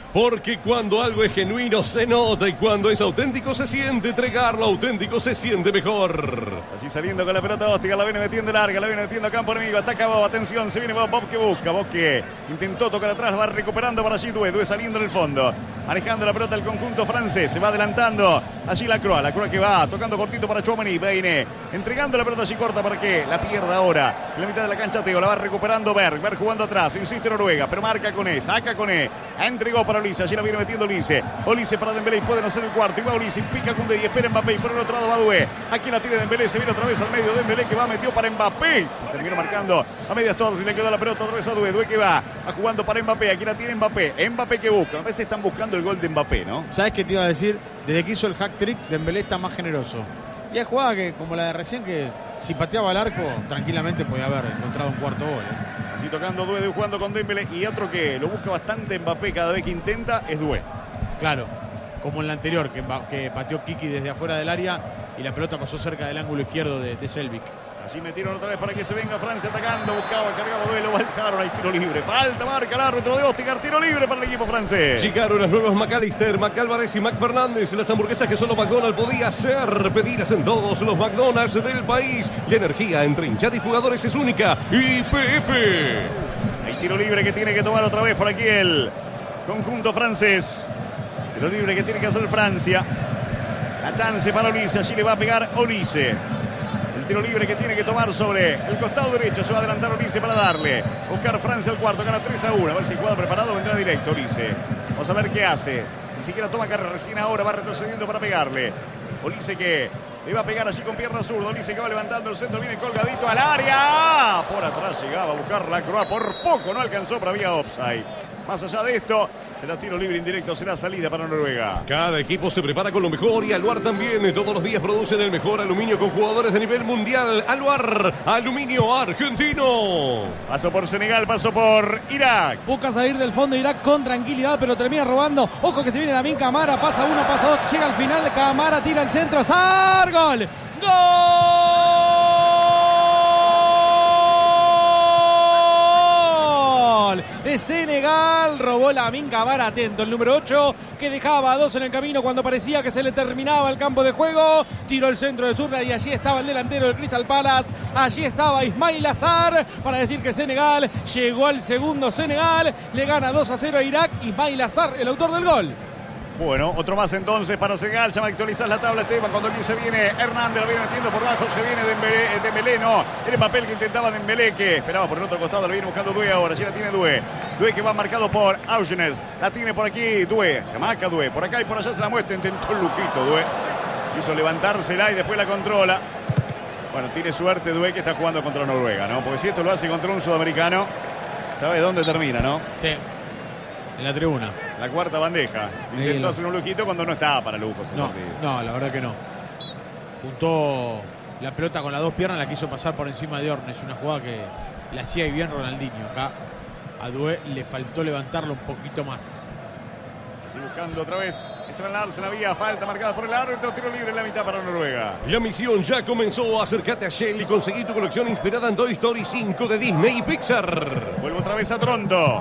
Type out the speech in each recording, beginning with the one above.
Porque cuando algo es genuino se nota y cuando es auténtico se siente. Entregar lo auténtico se siente mejor. Allí saliendo con la pelota Ostigar, la viene metiendo larga, la viene metiendo a campo enemigo. Ataca Bob, atención, se viene Bob que busca. Bob que intentó tocar atrás, va recuperando para allí Due saliendo en el fondo. Manejando la pelota el conjunto francés, se va adelantando. Allí Lacroix que va tocando cortito para Tchouaméni. Peine entregando la pelota allí corta para que la pierda ahora. En la mitad de la cancha Teo, la va recuperando Berg jugando atrás, insiste Noruega, pero marca Koné, saca Koné. Entregó para Olise, allí la viene metiendo Olise para Dembélé y pueden hacer el cuarto. Y va Olise, pica Koundé y espera Mbappé. Y por el otro lado va Due. Aquí la tiene Dembélé, se viene otra vez al medio. Dembélé que va, metió para Mbappé. Terminó marcando a medias torres y le quedó la pelota otra vez a Due. Due que va jugando para Mbappé. Aquí la tiene Mbappé. Mbappé que busca. A veces están buscando el gol de Mbappé, ¿no? ¿Sabes qué te iba a decir? Desde que hizo el hack trick, Dembélé está más generoso. Y hay jugadas que, como la de recién, que si pateaba al arco, tranquilamente podía haber encontrado un cuarto gol. Así tocando Due jugando con Dembélé. Y otro que lo busca bastante Mbappé cada vez que intenta es Due. Claro, como en la anterior, que pateó Kiki desde afuera del área y la pelota pasó cerca del ángulo izquierdo de Selbik. Así metieron otra vez para que se venga Francia atacando, buscaba, cargaba duelo, bajaron al tiro libre. Falta, marca el árbitro de Ostigar, tiro libre para el equipo francés. Llegaron los nuevos McAllister, McAlvarez y McFernández, las hamburguesas que solo McDonald's podía hacer. Pedidas en todos los McDonald's del país. La energía entre hinchada y jugadores es única. YPF. Hay tiro libre que tiene que tomar otra vez por aquí el conjunto francés. Tiro libre que tiene que hacer Francia. La chance para Olise, allí le va a pegar Olise. El tiro libre que tiene que tomar sobre el costado derecho. Se va a adelantar Olise para darle. Buscar Francia al cuarto, gana 3-1. A ver si el cuadro preparado vendrá directo Olise. Vamos a ver qué hace. Ni siquiera toma carrera, recién ahora va retrocediendo para pegarle. Olise que le va a pegar así con pierna zurda. Olise que va levantando el centro, viene colgadito al área. Por atrás llegaba a buscar Lacroix. Por poco no alcanzó, pero había offside. Más allá de esto, será tiro libre indirecto, será salida para Noruega. Cada equipo se prepara con lo mejor y Aluar también. Todos los días producen el mejor aluminio con jugadores de nivel mundial. Aluar, aluminio argentino. Paso por Senegal, paso por Irak. Busca salir del fondo Irak con tranquilidad, pero termina robando. Ojo que se viene Lamine Camara, pasa uno, pasa dos, llega al final. Camara tira el centro, ¡Sar! ¡Gol! ¡Gol! De Senegal, robó Lamine Camara, atento el número 8, que dejaba a dos en el camino cuando parecía que se le terminaba el campo de juego. Tiró el centro de zurda y allí estaba el delantero del Crystal Palace, allí estaba Ismail Azar para decir que Senegal llegó al segundo. Senegal le gana 2-0 a Irak. Ismail Azar, el autor del gol. Bueno, otro más entonces para Senegal. Se va a actualizar la tabla, Esteban. Cuando aquí se viene Hernández, lo viene metiendo por abajo. Se viene Dembélé, no. Era el papel que intentaba Dembélé, que esperaba por el otro costado. Lo viene buscando Due ahora. Sí la tiene Due. Due que va marcado por Augenes. La tiene por aquí Due. Se marca Due. Por acá y por allá se la muestra. Intentó el lujito Due. Quiso levantársela y después la controla. Bueno, tiene suerte Due que está jugando contra Noruega, ¿no? Porque si esto lo hace contra un sudamericano, ¿sabes dónde termina, no? Sí. En la tribuna. La cuarta bandeja. Intentó hacer un lujito cuando no estaba para lujos. No, la verdad que no. Juntó la pelota con las dos piernas, la quiso pasar por encima de Ornes. Una jugada que le hacía bien Ronaldinho. Acá a Due le faltó levantarlo un poquito más. Así buscando otra vez estrenarse la vía. Falta marcada por el árbitro. Tiro libre en la mitad para Noruega. La misión ya comenzó. Acércate a Shell y conseguí tu colección inspirada en Toy Story 5 de Disney y Pixar. Vuelve otra vez a Toronto.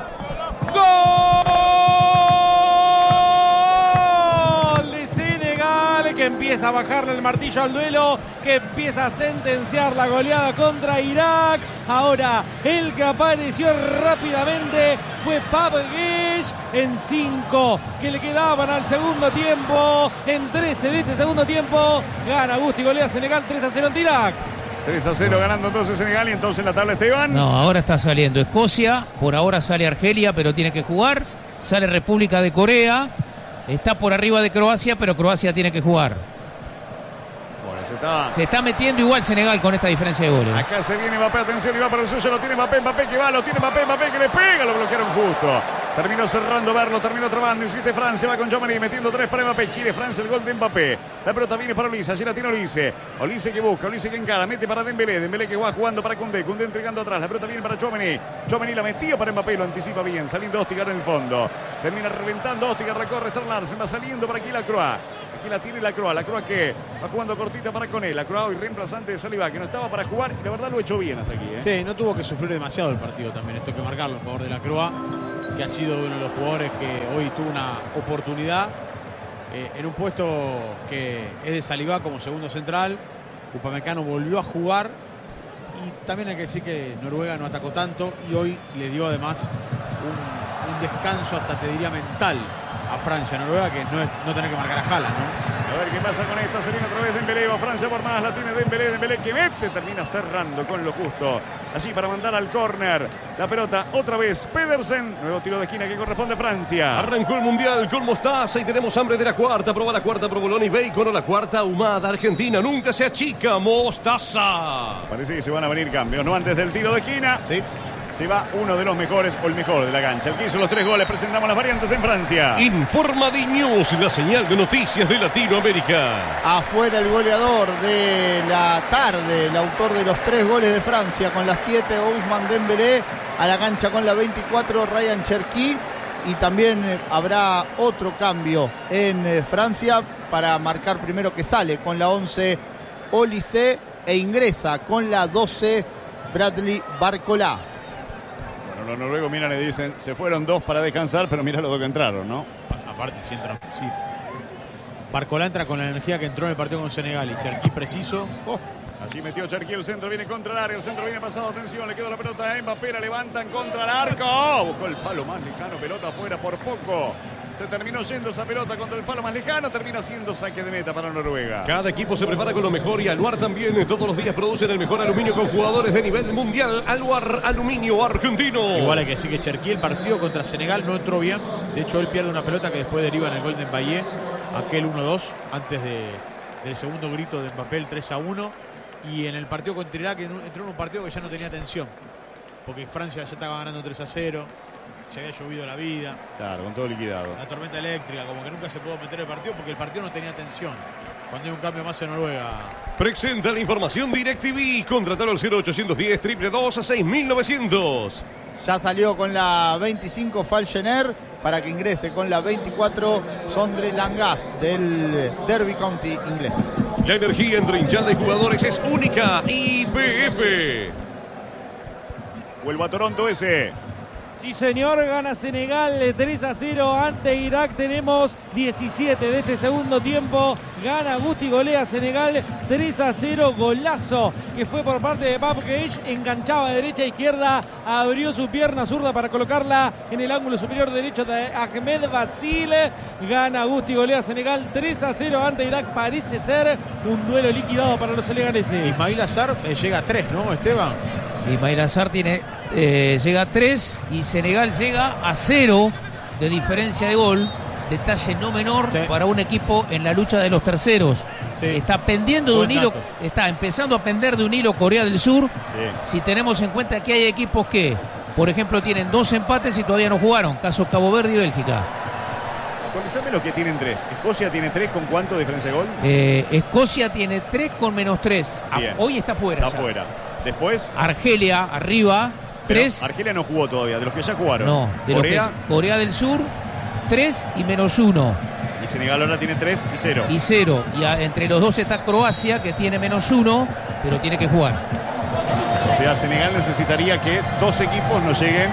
¡Gol de Senegal! Que empieza a bajarle el martillo al duelo, que empieza a sentenciar la goleada contra Irak. Ahora el que apareció rápidamente fue Pape Gueye en 5 que le quedaban al segundo tiempo. En 13 de este segundo tiempo gana Gusti, golea Senegal 3-0 ante Irak. 3-0 ganando entonces Senegal y entonces la tabla Esteban. No, ahora está saliendo Escocia, por ahora sale Argelia, pero tiene que jugar. Sale República de Corea, está por arriba de Croacia, pero Croacia tiene que jugar. Bueno, se está metiendo igual Senegal con esta diferencia de goles. Acá se viene Mbappé, atención, y va para el suyo, lo tiene Mbappé que va, lo tiene Mbappé que le pega, lo bloquearon justo. Terminó cerrando Berlo, terminó trabando, insiste Francia, va con Tchouaméni, metiendo 3 para Mbappé, quiere Francia el gol de Mbappé. La pelota viene para Olise, allí la tiene Olise. Olise que busca, Olise que encara, mete para Dembélé que va jugando para Koundé entregando atrás, la pelota viene para Tchouaméni la metió para Mbappé, lo anticipa bien, saliendo Ostigar en el fondo. Termina reventando Ostigar, recorre Sterlarsen, va saliendo por aquí Lacroix. Aquí la tiene Lacroix que va jugando cortita para Koné. Lacroix hoy reemplazante de Saliba, que no estaba para jugar y la verdad lo ha hecho bien hasta aquí. Sí, no tuvo que sufrir demasiado el partido también, esto hay que marcarlo a favor de Lacroix, que ha sido uno de los jugadores que hoy tuvo una oportunidad en un puesto que es de Saliba como segundo central. Upamecano volvió a jugar y también hay que decir que Noruega no atacó tanto y hoy le dio además un descanso, hasta te diría mental, a Francia. Noruega, que no tener que marcar a Haaland, ¿no? A ver qué pasa con esta. Se viene otra vez Dembélé. Va Francia por más. La tiene Dembélé que mete. Termina cerrando con lo justo. Así para mandar al córner. La pelota otra vez. Pedersen. Nuevo tiro de esquina que corresponde a Francia. Arrancó el Mundial con mostaza y tenemos hambre de la cuarta. Proba la cuarta provolone y bacon o la cuarta ahumada. Argentina nunca se achica. Mostaza. Parece que se van a venir cambios, ¿no? Antes del tiro de esquina. Sí. Se va uno de los mejores o el mejor de la cancha. El que hizo los 3 goles. Presentamos las variantes en Francia. Informa de News, la señal de noticias de Latinoamérica. Afuera el goleador de la tarde, el autor de los 3 goles de Francia con la 7, Ousmane Dembélé. A la cancha con la 24, Ryan Cherki. Y también habrá otro cambio en Francia para marcar primero que sale con la 11 Olise e ingresa con la 12 Bradley Barcola. Los noruegos miran y dicen, se fueron 2 para descansar, pero mira los 2 que entraron, ¿no? Aparte, si entran, sí. Barcola entra con la energía que entró en el partido con Senegal y Cherki preciso. Allí metió Cherki, el centro viene contra el área, el centro viene pasado, atención, le quedó la pelota a Mbappé, la levantan contra el arco. Buscó el palo más lejano, pelota afuera por poco. Se terminó yendo esa pelota contra el palo más lejano, termina siendo saque de meta para Noruega. Cada equipo se prepara con lo mejor y Aluar también. Todos los días producen el mejor aluminio con jugadores de nivel mundial. Aluar, aluminio argentino. Igual hay que decir que Cherki, el partido contra Senegal no entró bien. De hecho, él pierde una pelota que después deriva en el gol de Mbappé, aquel 1-2, antes del segundo grito de Mbappé, el 3-1. Y en el partido contra Irak entró en un partido que ya no tenía tensión, porque Francia ya estaba ganando 3-0. Se había llovido la vida. Claro, con todo liquidado. La tormenta eléctrica, como que nunca se pudo meter el partido porque el partido no tenía tensión. Cuando hay un cambio más en Noruega. Presenta la información DirecTV. Contratalo al 0810 222 6900. Ya salió con la 25 Falchener para que ingrese con la 24 Sondre Langas del Derby County inglés. La energía entre hinchada y jugadores es única. YPF. Vuelvo a Toronto ese. Sí, señor, gana Senegal 3-0 ante Irak. Tenemos 17 de este segundo tiempo. Gana Guti, golea Senegal 3-0. Golazo que fue por parte de Babkesh. Enganchaba de derecha a izquierda. Abrió su pierna zurda para colocarla en el ángulo superior derecho de Ahmed Basil. Gana Guti, golea Senegal 3-0 ante Irak. Parece ser un duelo liquidado para los senegaleses. Ismail Azar llega a 3, ¿no, Esteban? Ismail Azar llega a 3 y Senegal llega a 0 de diferencia de gol. Detalle no menor para un equipo en la lucha de los terceros. Sí. Está pendiendo de un hilo, está empezando a pender de un hilo Corea del Sur. Sí. Si tenemos en cuenta que hay equipos que, por ejemplo, tienen 2 empates y todavía no jugaron. Caso Cabo Verde y Bélgica. Actualizame los que tienen 3. Escocia tiene 3, ¿con cuánto diferencia de gol? Escocia tiene 3 con -3. Hoy está fuera. Está fuera. Después Argelia arriba, 3. Argelia no jugó todavía, de los que ya jugaron. No, de Corea, Corea del Sur, 3 y -1. Y Senegal ahora tiene 3 y 0. Y 0. Y entre los dos está Croacia, que tiene -1, pero tiene que jugar. O sea, Senegal necesitaría que 2 equipos no lleguen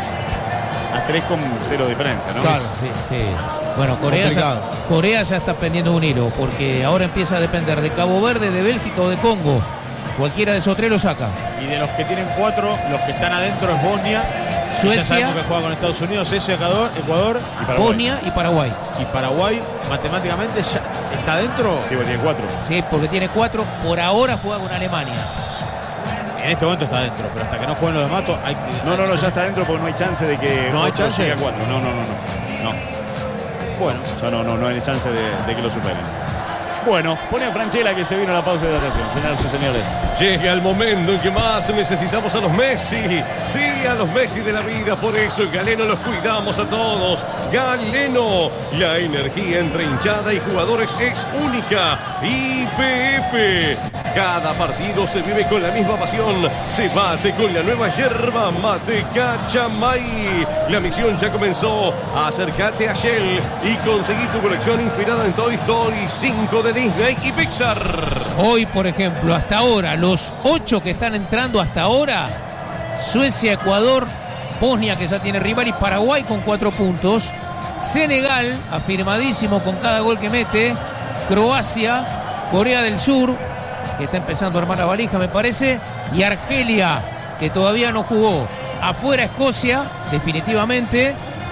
a 3 con 0 de diferencia, ¿no? Claro, sí. Bueno, Corea ya está pendiendo un hilo, porque ahora empieza a depender de Cabo Verde, de Bélgica o de Congo. Cualquiera de esos 3 lo saca. Y de los que tienen 4, los que están adentro es Bosnia, Suecia, ya sabemos que juega con Estados Unidos, Ecuador, y Bosnia y Paraguay. Y Paraguay matemáticamente ya está adentro. Sí, porque tiene 4. Sí, porque tiene 4. Por ahora juega con Alemania. En este momento está adentro, pero hasta que no jueguen los demás hay que... No, ya está adentro porque no hay chance de que... ¿No hay chance? Llegue a 4. No. Bueno. Ya no hay chance de que lo superen. Bueno, pone a Franchella que se vino a la pausa de hidratación, señoras y señores. Llega el momento en que más necesitamos a los Messi. Sí, a los Messi de la vida. Por eso en Galeno los cuidamos a todos. Galeno, la energía entre hinchada y jugadores es única. YPF. Cada partido se vive con la misma pasión. Se bate con la nueva yerba mate Cachamay. La misión ya comenzó. Acércate a Shell y conseguí tu colección inspirada en Toy Story 5 de Disney y Pixar. Hoy, por ejemplo, hasta ahora, los 8 que están entrando hasta ahora: Suecia, Ecuador, Bosnia, que ya tiene rival, y Paraguay con 4 puntos. Senegal, afirmadísimo con cada gol que mete. Croacia, Corea del Sur, que está empezando a armar la valija, me parece. Y Argelia, que todavía no jugó. Afuera Escocia, definitivamente.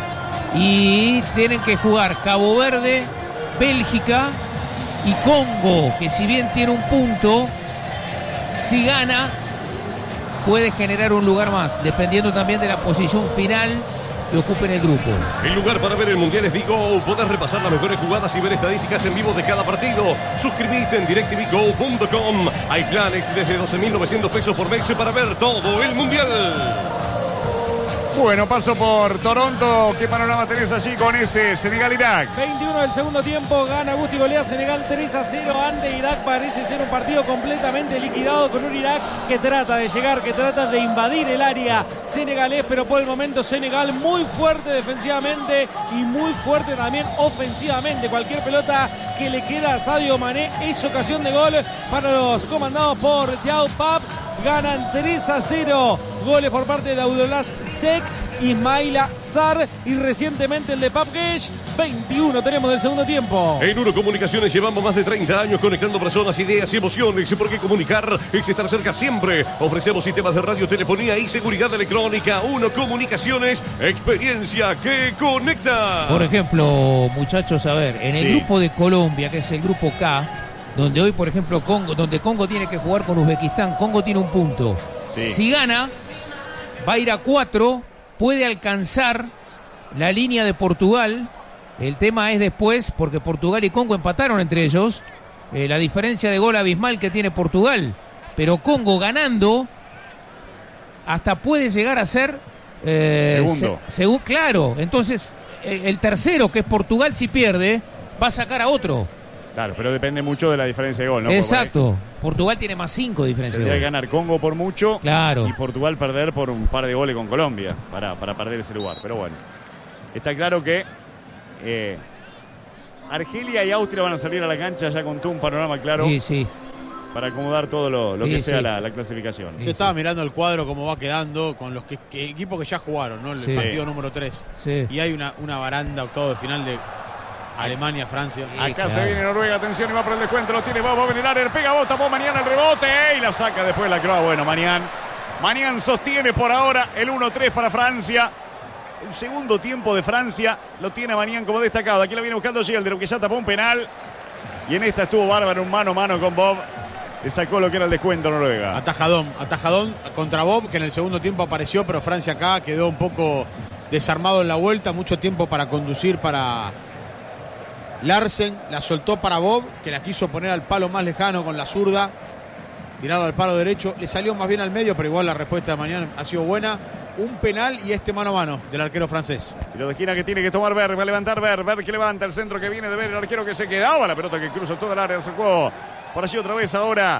Y tienen que jugar Cabo Verde, Bélgica y Congo, que si bien tiene un punto, si gana puede generar un lugar más, dependiendo también de la posición final que ocupe en el grupo. El lugar para ver el Mundial es Bigo. Podés repasar las mejores jugadas y ver estadísticas en vivo de cada partido. Suscribite en directvgo.com. Hay planes desde 12.900 pesos por mes para ver todo el Mundial. Bueno, paso por Toronto. ¿Qué panorama tenés allí con ese Senegal-Irak? 21 del segundo tiempo, gana Gusti, golea Senegal 3-0 ante Irak. Parece ser un partido completamente liquidado, con un Irak que trata de llegar, que trata de invadir el área senegalés, pero por el momento Senegal muy fuerte defensivamente y muy fuerte también ofensivamente. Cualquier pelota que le queda a Sadio Mané es ocasión de gol para los comandados por Diao Pap. Ganan 3-0. Goles por parte de Abdullah Sek, Ismaila Sarr y recientemente el de Papkesh. 21 tenemos del segundo tiempo. En Uno Comunicaciones llevamos más de 30 años conectando personas, ideas y emociones. Porque comunicar es estar cerca siempre. Ofrecemos sistemas de radio, telefonía y seguridad electrónica. Uno Comunicaciones, experiencia que conecta. Por ejemplo, muchachos, a ver, en el grupo de Colombia, que es el grupo K, donde hoy, por ejemplo, donde Congo tiene que jugar con Uzbekistán, Congo tiene un punto. Sí. Si gana, va a ir a 4, puede alcanzar la línea de Portugal. El tema es después, porque Portugal y Congo empataron entre ellos, la diferencia de gol abismal que tiene Portugal. Pero Congo ganando, hasta puede llegar a ser segundo. Claro, entonces el tercero, que es Portugal, si pierde, va a sacar a otro. Claro, pero depende mucho de la diferencia de gol, ¿no? Exacto. Portugal tiene más 5 de diferencia de gol. Tendría que ganar Congo por mucho. Claro. Y Portugal perder por un par de goles con Colombia para perder ese lugar. Pero bueno, está claro que Argelia y Austria van a salir a la cancha ya con todo un panorama claro. Sí. Para acomodar todo lo que sea la clasificación. Yo estaba mirando el cuadro cómo va quedando con los equipos que ya jugaron, ¿no? El partido número 3. Sí. Y hay una baranda octavo de final de Alemania, Francia. Acá se viene Noruega, atención, y va por el descuento, lo tiene Bob en el área, pega Bob, tapó Manián el rebote y la saca después la croa. Bueno, Manián sostiene por ahora el 1-3 para Francia. El segundo tiempo de Francia lo tiene Manián como destacado. Aquí la viene buscando Gelder, que ya tapó un penal. Y en esta estuvo bárbaro, un mano a mano con Bob. Le sacó lo que era el descuento Noruega. Atajadón contra Bob, que en el segundo tiempo apareció, pero Francia acá quedó un poco desarmado en la vuelta. Mucho tiempo para conducir para Larsen, la soltó para Bob, que la quiso poner al palo más lejano con la zurda, tirarlo al palo derecho, le salió más bien al medio, pero igual la respuesta de mañana ha sido buena. Un penal y este mano a mano del arquero francés. Tiro de esquina que tiene que tomar Ver, va a levantar Ver que levanta el centro que viene de Ver, el arquero que se quedaba, la pelota que cruza toda el área, sacó por allí otra vez ahora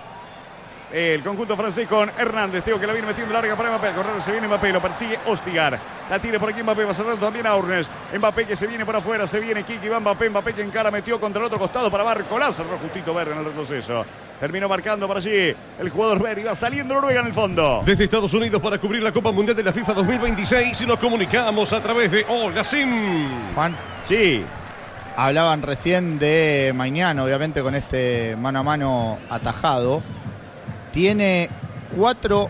el conjunto francés con Hernández. Teo que la viene metiendo larga para Mbappé. A correr se viene Mbappé, lo persigue Ostigar. La tira por aquí Mbappé, va cerrando también a Urnes. Mbappé que se viene por afuera, se viene Kiki, va Mbappé que encara, metió contra el otro costado para Barcola. Cerró justito Ver en el retroceso. Terminó marcando para allí el jugador Ver y va saliendo Noruega en el fondo. Desde Estados Unidos para cubrir la Copa Mundial de la FIFA 2026 y nos comunicamos a través de Hola Sim. Juan. Sí. Hablaban recién de Mañana, obviamente con este mano a mano atajado. Tiene 4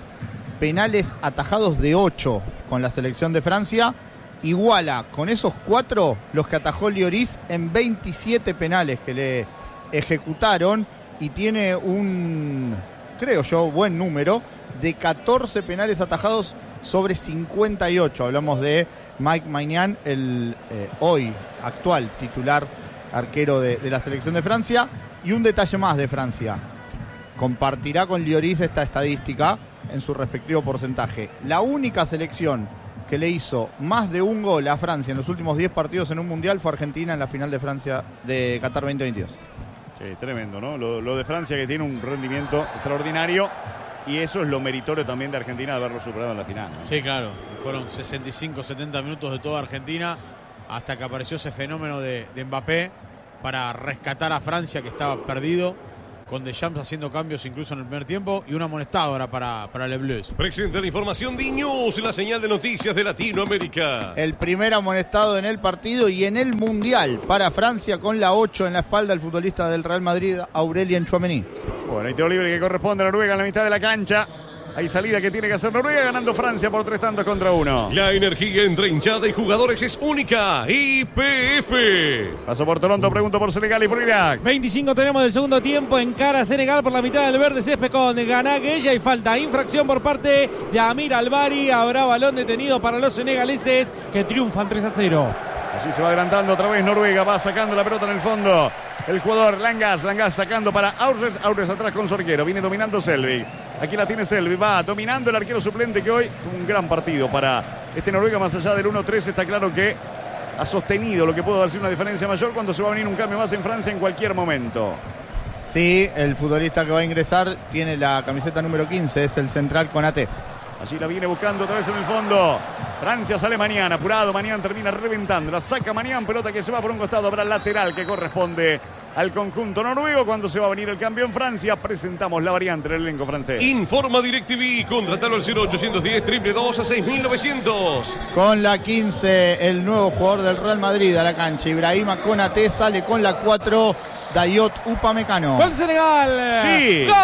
penales atajados de 8 con la selección de Francia. Iguala con esos 4 los que atajó Lloris en 27 penales que le ejecutaron. Y tiene un, creo yo, buen número de 14 penales atajados sobre 58. Hablamos de Mike Maignan, el hoy actual titular arquero de la selección de Francia. Y un detalle más de Francia. Compartirá con Lloris esta estadística en su respectivo porcentaje. La única selección que le hizo más de un gol a Francia en los últimos 10 partidos en un mundial fue Argentina en la final de Francia de Qatar 2022. Sí, tremendo, ¿no? Lo de Francia, que tiene un rendimiento extraordinario, y eso es lo meritorio también de Argentina de haberlo superado en la final, ¿no? Sí, claro. Fueron 65, 70 minutos de toda Argentina hasta que apareció ese fenómeno de Mbappé para rescatar a Francia, que estaba perdido con Deschamps haciendo cambios incluso en el primer tiempo y una amonestada ahora para Le Bleus. Presenta la información de News, la señal de noticias de Latinoamérica. El primer amonestado en el partido y en el Mundial para Francia con la 8 en la espalda el futbolista del Real Madrid, Aurelien Tchouaméni. Bueno, hay tiro libre que corresponde a Noruega en la mitad de la cancha. Hay salida que tiene que hacer Noruega, ganando Francia por 3-1. La energía entre hinchada y jugadores es única. YPF. Paso por Toronto, pregunto por Senegal y por Irak. 25 tenemos del segundo tiempo. Encara Senegal por la mitad del verde césped con Ganagueya y falta. Infracción por parte de Amir Albari. Habrá balón detenido para los senegaleses que triunfan 3-0. Así se va adelantando otra vez Noruega. Va sacando la pelota en el fondo. El jugador Langas sacando para Aures atrás con su arquero. Viene dominando Selvig. Aquí la tiene Selvig. Va dominando el arquero suplente que hoy tuvo un gran partido para este Noruega. Más allá del 1-3 está claro que ha sostenido lo que pudo haber sido una diferencia mayor cuando se va a venir un cambio más en Francia en cualquier momento. Sí, el futbolista que va a ingresar tiene la camiseta número 15, es el central Konaté. Allí la viene buscando otra vez en el fondo. Francia sale Manián, apurado. Manián termina reventando. La saca Manián, pelota que se va por un costado. Habrá lateral que corresponde al conjunto noruego. Cuando se va a venir el cambio en Francia, presentamos la variante del elenco francés. Informa DirecTV. Contratalo al 0810-222-6900. Con la 15, el nuevo jugador del Real Madrid a la cancha. Ibrahima Konaté sale con la 4. Dayot Upamecano. ¡Gol Senegal! ¡Sí! ¡Gol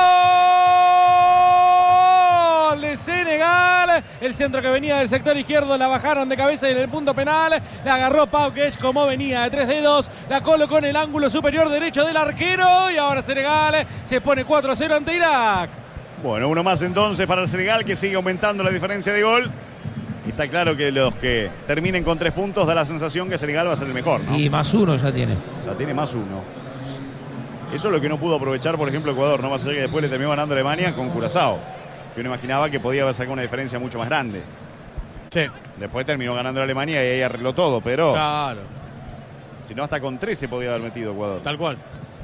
de Senegal! El centro que venía del sector izquierdo la bajaron de cabeza y en el punto penal la agarró Pau Guedes como venía de 3 dedos, la colocó en el ángulo superior derecho del arquero y ahora Senegal se pone 4-0 ante Irak. Bueno, uno más entonces para el Senegal, que sigue aumentando la diferencia de gol. Y está claro que los que terminen con 3 puntos da la sensación que Senegal va a ser el mejor, ¿no? Y +1 ya tiene. Ya tiene +1. Eso es lo que no pudo aprovechar, por ejemplo, Ecuador, no más allá que después le terminó ganando Alemania con Curazao. Yo no imaginaba que podía haber sacado una diferencia mucho más grande. Sí. Después terminó ganando la Alemania y ahí arregló todo, pero Claro, si no hasta con 13 podía haber metido Ecuador. tal cual.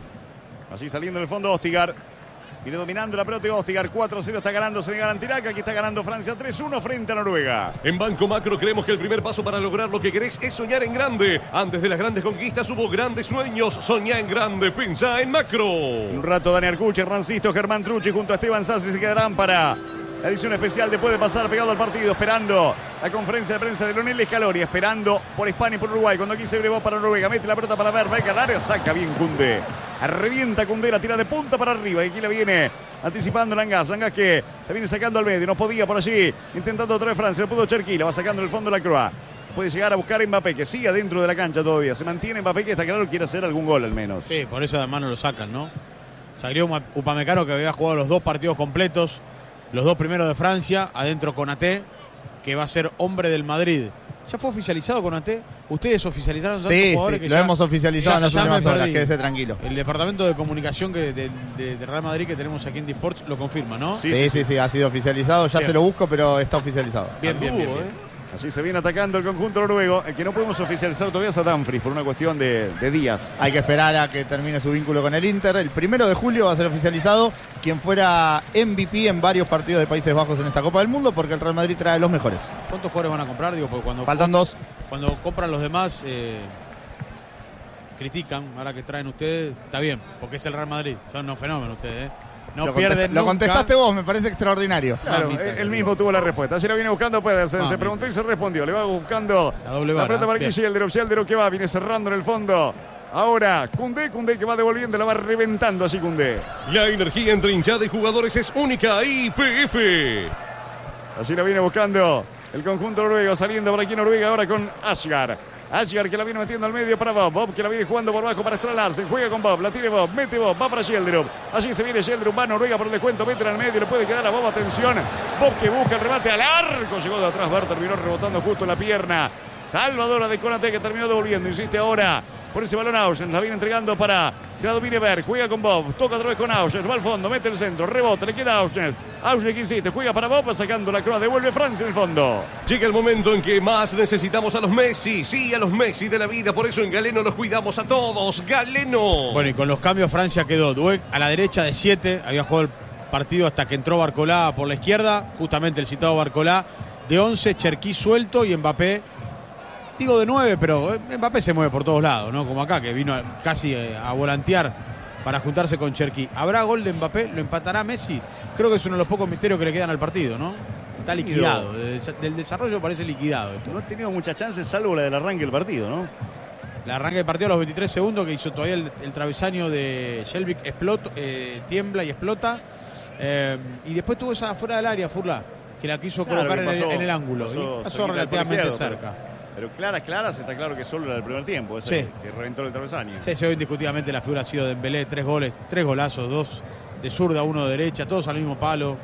Así saliendo en el fondo Ostigar. Viene dominando la pelota de Ostigar. 4-0 está ganando Senegal ante Irak. Aquí está ganando Francia 3-1 frente a Noruega. En Banco Macro creemos que el primer paso para lograr lo que querés es soñar en grande. Antes de las grandes conquistas hubo grandes sueños. Soñá en grande, pensá en macro. En un rato Dani Arcucci, Hernán Sisto, Germán Trucci junto a Esteban Sassi se quedarán para la edición especial después de pasar pegado al partido, esperando la conferencia de prensa de Leonel Scaloni, esperando por España y por Uruguay. Cuando aquí se brevó para Noruega, mete la pelota para ver, va al área, saca bien Koundé. Revienta Koundé, la tira de punta para arriba y aquí la viene anticipando Langas que la viene sacando al medio, no podía por allí, intentando otra vez Francia, no pudo Cherki, la va sacando en el fondo la Croix. Puede llegar a buscar a Mbappé, que siga dentro de la cancha todavía. Se mantiene Mbappé, que está claro que quiere hacer algún gol al menos. Sí, por eso además no lo sacan, ¿no? Salió Upamecano, que había jugado los 2 partidos completos, los 2 primeros de Francia, adentro Konaté, que va a ser hombre del Madrid. ¿Ya fue oficializado Konaté? ¿Ustedes oficializaron tantos jugadores que lo hemos oficializado en las últimas horas, quédese tranquilo. El departamento de comunicación de Real Madrid que tenemos aquí en Disports lo confirma, ¿no? Sí, ha sido oficializado, ya Bien. se lo busco, pero está oficializado. Bien. Así se viene atacando el conjunto noruego. El que no podemos oficializar todavía es a Dumfries por una cuestión de días. Hay que esperar a que termine su vínculo con el Inter. El 1 de julio va a ser oficializado quien fuera MVP en varios partidos de Países Bajos en esta Copa del Mundo, porque el Real Madrid trae los mejores. ¿Cuántos jugadores van a comprar? Digo, porque Faltan 2. Cuando compran los demás, critican, ahora que traen ustedes, está bien, porque es el Real Madrid. Son unos fenómenos ustedes, No pierden Lo nunca. contestaste vos, me parece extraordinario. Claro, él mismo tuvo la respuesta. Así la viene buscando Pedersen. Se preguntó y se respondió. Le va buscando la doble la vara, pelota para aquí. Sheldrop que va. Viene cerrando en el fondo. Ahora Koundé que va devolviendo. La va reventando así Koundé. La energía entre hinchada y jugadores es única. YPF. Así la viene buscando el conjunto noruego. Saliendo por aquí Noruega ahora con Asgard que la viene metiendo al medio para Bob que la viene jugando por abajo para estralarse, juega con Bob, la tiene Bob, mete Bob, va para Sheldrup, allí se viene Sheldrup, va Noruega por el descuento, mete al medio, le puede quedar a Bob, atención, Bob que busca el remate al arco, llegó de atrás, Bar terminó rebotando justo en la pierna, salvadora de Konaté que terminó devolviendo, insiste ahora por ese balón Auschens, la viene entregando para que la domine Berg, juega con Bob, toca otra vez con Auschens, va al fondo, mete el centro, rebota, le queda Auschens que insiste, juega para Bob, sacando la Croix, devuelve Francia en el fondo. Llega el momento en que más necesitamos a los Messi, sí, a los Messi de la vida, por eso en Galeno los cuidamos a todos, Galeno. Bueno, y con los cambios Francia quedó Doué a la derecha de 7, había jugado el partido hasta que entró Barcolá por la izquierda, justamente el citado Barcolá, de 11, Cherki suelto y Mbappé, digo de 9, pero Mbappé se mueve por todos lados, ¿no? Como acá, que vino casi a volantear para juntarse con Cherki. ¿Habrá gol de Mbappé? ¿Lo empatará Messi? Creo que es uno de los pocos misterios que le quedan al partido, ¿no? Está liquidado. Del desarrollo parece liquidado esto. No ha tenido muchas chances, salvo la del arranque del partido, ¿no? El arranque del partido a los 23 segundos, que hizo todavía el travesaño de Shelvik, tiembla y explota. Y después tuvo esa fuera del área, Furla, que la quiso colocar en el ángulo. Pasó relativamente cerca. Pero claras, está claro que solo era del primer tiempo. Sí. Que reventó el travesaño. Sí, hoy indiscutiblemente la figura ha sido de Dembélé. 3 goles, 3 golazos, 2 de zurda, 1 de derecha, todos al mismo palo.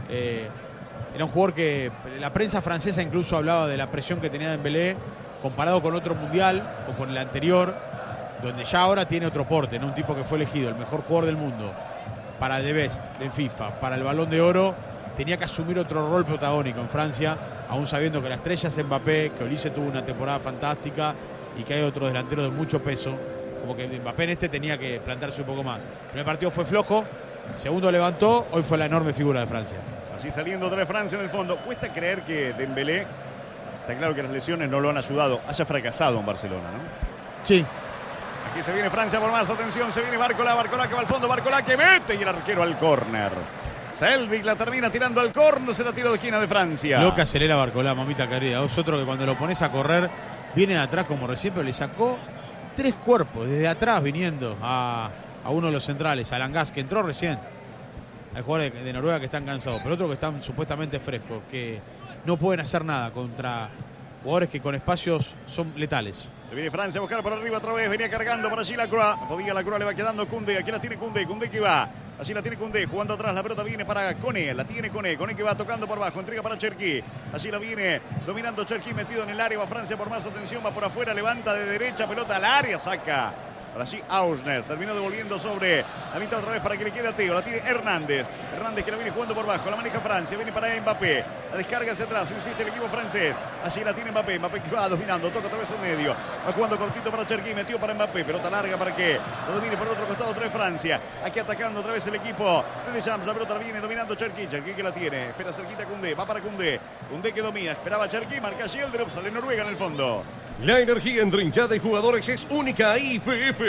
Era un jugador que la prensa francesa incluso hablaba de la presión que tenía Dembélé comparado con otro mundial o con el anterior, donde ya ahora tiene otro porte, ¿no? Un tipo que fue elegido el mejor jugador del mundo para el The Best en FIFA, para el Balón de Oro, tenía que asumir otro rol protagónico en Francia, aún sabiendo que la estrella es Mbappé, que Olise tuvo una temporada fantástica y que hay otros delanteros de mucho peso, como que Mbappé en este tenía que plantarse un poco más. El primer partido fue flojo, el segundo levantó, hoy fue la enorme figura de Francia. Así saliendo otra vez Francia en el fondo. Cuesta creer que Dembélé, está claro que las lesiones no lo han ayudado, haya fracasado en Barcelona, ¿no? Sí. Aquí se viene Francia por más, atención, se viene Barcola que va al fondo, Barcola que mete y el arquero al córner. Shelvik la termina tirando al córner, será tiro de esquina de Francia. Lo que acelera Barcola, mamita querida. Es otro que cuando lo pones a correr, viene de atrás como recién, pero le sacó 3 cuerpos desde atrás viniendo a uno de los centrales, a Langas, que entró recién. Hay jugadores de Noruega que están cansados, pero otros que están supuestamente frescos, que no pueden hacer nada contra jugadores que con espacios son letales. Se viene Francia a buscar por arriba otra vez, venía cargando para allí Lacroix. No podía Lacroix, le va quedando Koundé, aquí la tiene Koundé que va. Allí la tiene Koundé, jugando atrás, la pelota viene para Koné, la tiene Koné que va tocando por abajo, entrega para Cherki. Allí la viene dominando Cherki, metido en el área, va Francia por más, atención, va por afuera, levanta de derecha, pelota al área, saca. Ahora sí, Ausnes terminó devolviendo sobre la mitad otra vez para que le quede a Teo. La tiene Hernández que la viene jugando por bajo. La maneja Francia, viene para Mbappé. La descarga hacia atrás, insiste el equipo francés. Allí la tiene Mbappé que va dominando, toca otra vez al medio. Va jugando cortito para Cherki, metió para Mbappé. Pelota larga para que lo domine por el otro costado otra vez Francia. Aquí atacando otra vez el equipo de Deschamps. La pelota viene dominando Cherki que la tiene. Espera cerquita Koundé, va para Koundé que domina, esperaba Cherki, marca Sheldrop, sale Noruega en el fondo. La energía entre hinchada y jugadores es única. YPF.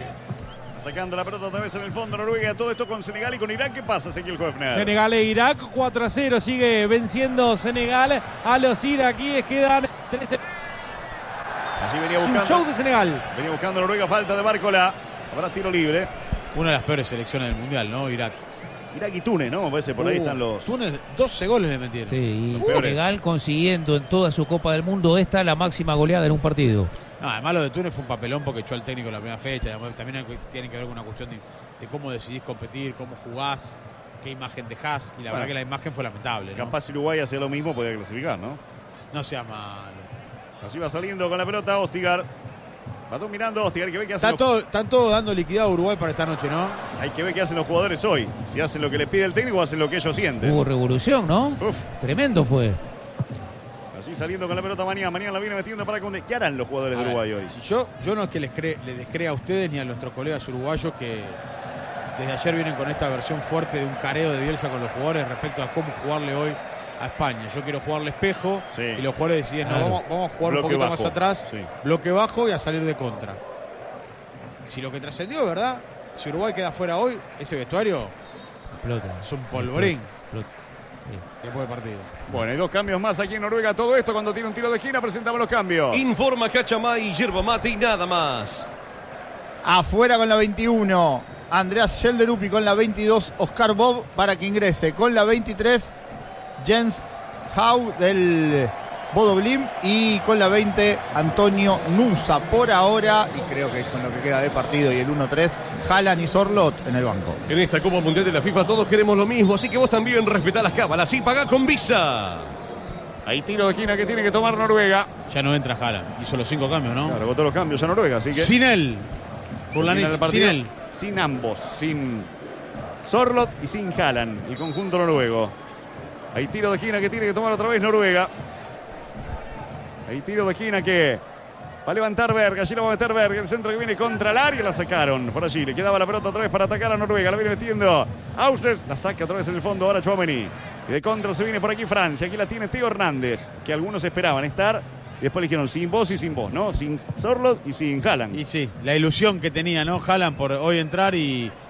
Sacando la pelota otra vez en el fondo Noruega. Todo esto con Senegal y con Irak. ¿Qué pasa, Ezequiel Hoefner? Senegal e Irak 4-0. Sigue venciendo Senegal a los iraquíes. Quedan 13. Allí venía buscando. Un show de Senegal. Venía buscando Noruega. Falta de Barcola. Habrá tiro libre. Una de las peores selecciones del mundial, ¿no? Irak y Túnez, ¿no? Me parece por ahí están los... Túnez, 12 goles le metieron. Sí, y Senegal consiguiendo en toda su Copa del Mundo la máxima goleada en un partido. No, además lo de Túnez fue un papelón porque echó al técnico en la primera fecha. También tiene que ver con una cuestión de cómo decidís competir, cómo jugás, qué imagen dejás. Y la verdad que la imagen fue lamentable, ¿no? Capaz si Uruguay hacía lo mismo, podía clasificar, ¿no? No sea malo. Así va saliendo con la pelota Ostigar. Va dominando Ostigar, que ve que hacen Están todos dando liquidado a Uruguay para esta noche, ¿no? Hay que ver qué hacen los jugadores hoy. Si hacen lo que les pide el técnico o hacen lo que ellos sienten. Hubo revolución, ¿no? Uf. Tremendo fue. Así saliendo con la pelota mañana la viene metiendo para Koundé. ¿Qué harán los jugadores de Uruguay hoy? Si yo no es que les descrea a ustedes ni a nuestros colegas uruguayos que desde ayer vienen con esta versión fuerte de un careo de Bielsa con los jugadores respecto a cómo jugarle hoy a España. Yo quiero jugarle espejo y los jugadores deciden, no, vamos a jugar bloque un poquito bajo, más atrás, bloque bajo y a salir de contra. Si lo que trascendió, ¿verdad? Si Uruguay queda fuera hoy, ese vestuario es un polvorín. Después del partido. Bueno, hay 2 cambios más aquí en Noruega. Todo esto cuando tiene un tiro de esquina, presentamos los cambios. Informa Cachamay, yerba mate y nada más. Afuera con la 21, Andreas Schelderup, y con la 22, Oscar Bob, para que ingrese. Con la 23, Jens Hau del Bodo Glimt, y con la 20, Antonio Nusa. Por ahora, y creo que es con lo que queda de partido y el 1-3, Haaland y Sorloth en el banco. En esta Copa Mundial de la FIFA todos queremos lo mismo, así que vos también respetá las cábalas y pagá con Visa. Hay tiro de esquina que tiene que tomar Noruega. Ya no entra Haaland, hizo los 5 cambios, ¿no? Claro, votó los cambios a Noruega, así que... Sin él. Sin él. Sin ambos, sin Sorloth y sin Haaland, el conjunto noruego. Hay tiro de esquina que tiene que tomar otra vez Noruega. Hay tiro de esquina que va a levantar Berg, allí lo va a meter Berg, el centro que viene contra el área, la sacaron por allí, le quedaba la pelota otra vez para atacar a Noruega, la viene metiendo Ausnes, la saca otra vez en el fondo, ahora Tchouaméni, y de contra se viene por aquí Francia, aquí la tiene Teo Hernández, que algunos esperaban estar, y después le dijeron sin vos y sin vos, ¿no? Sin Sorloth y sin Haaland. Y sí, la ilusión que tenía, ¿no? Haaland por hoy entrar y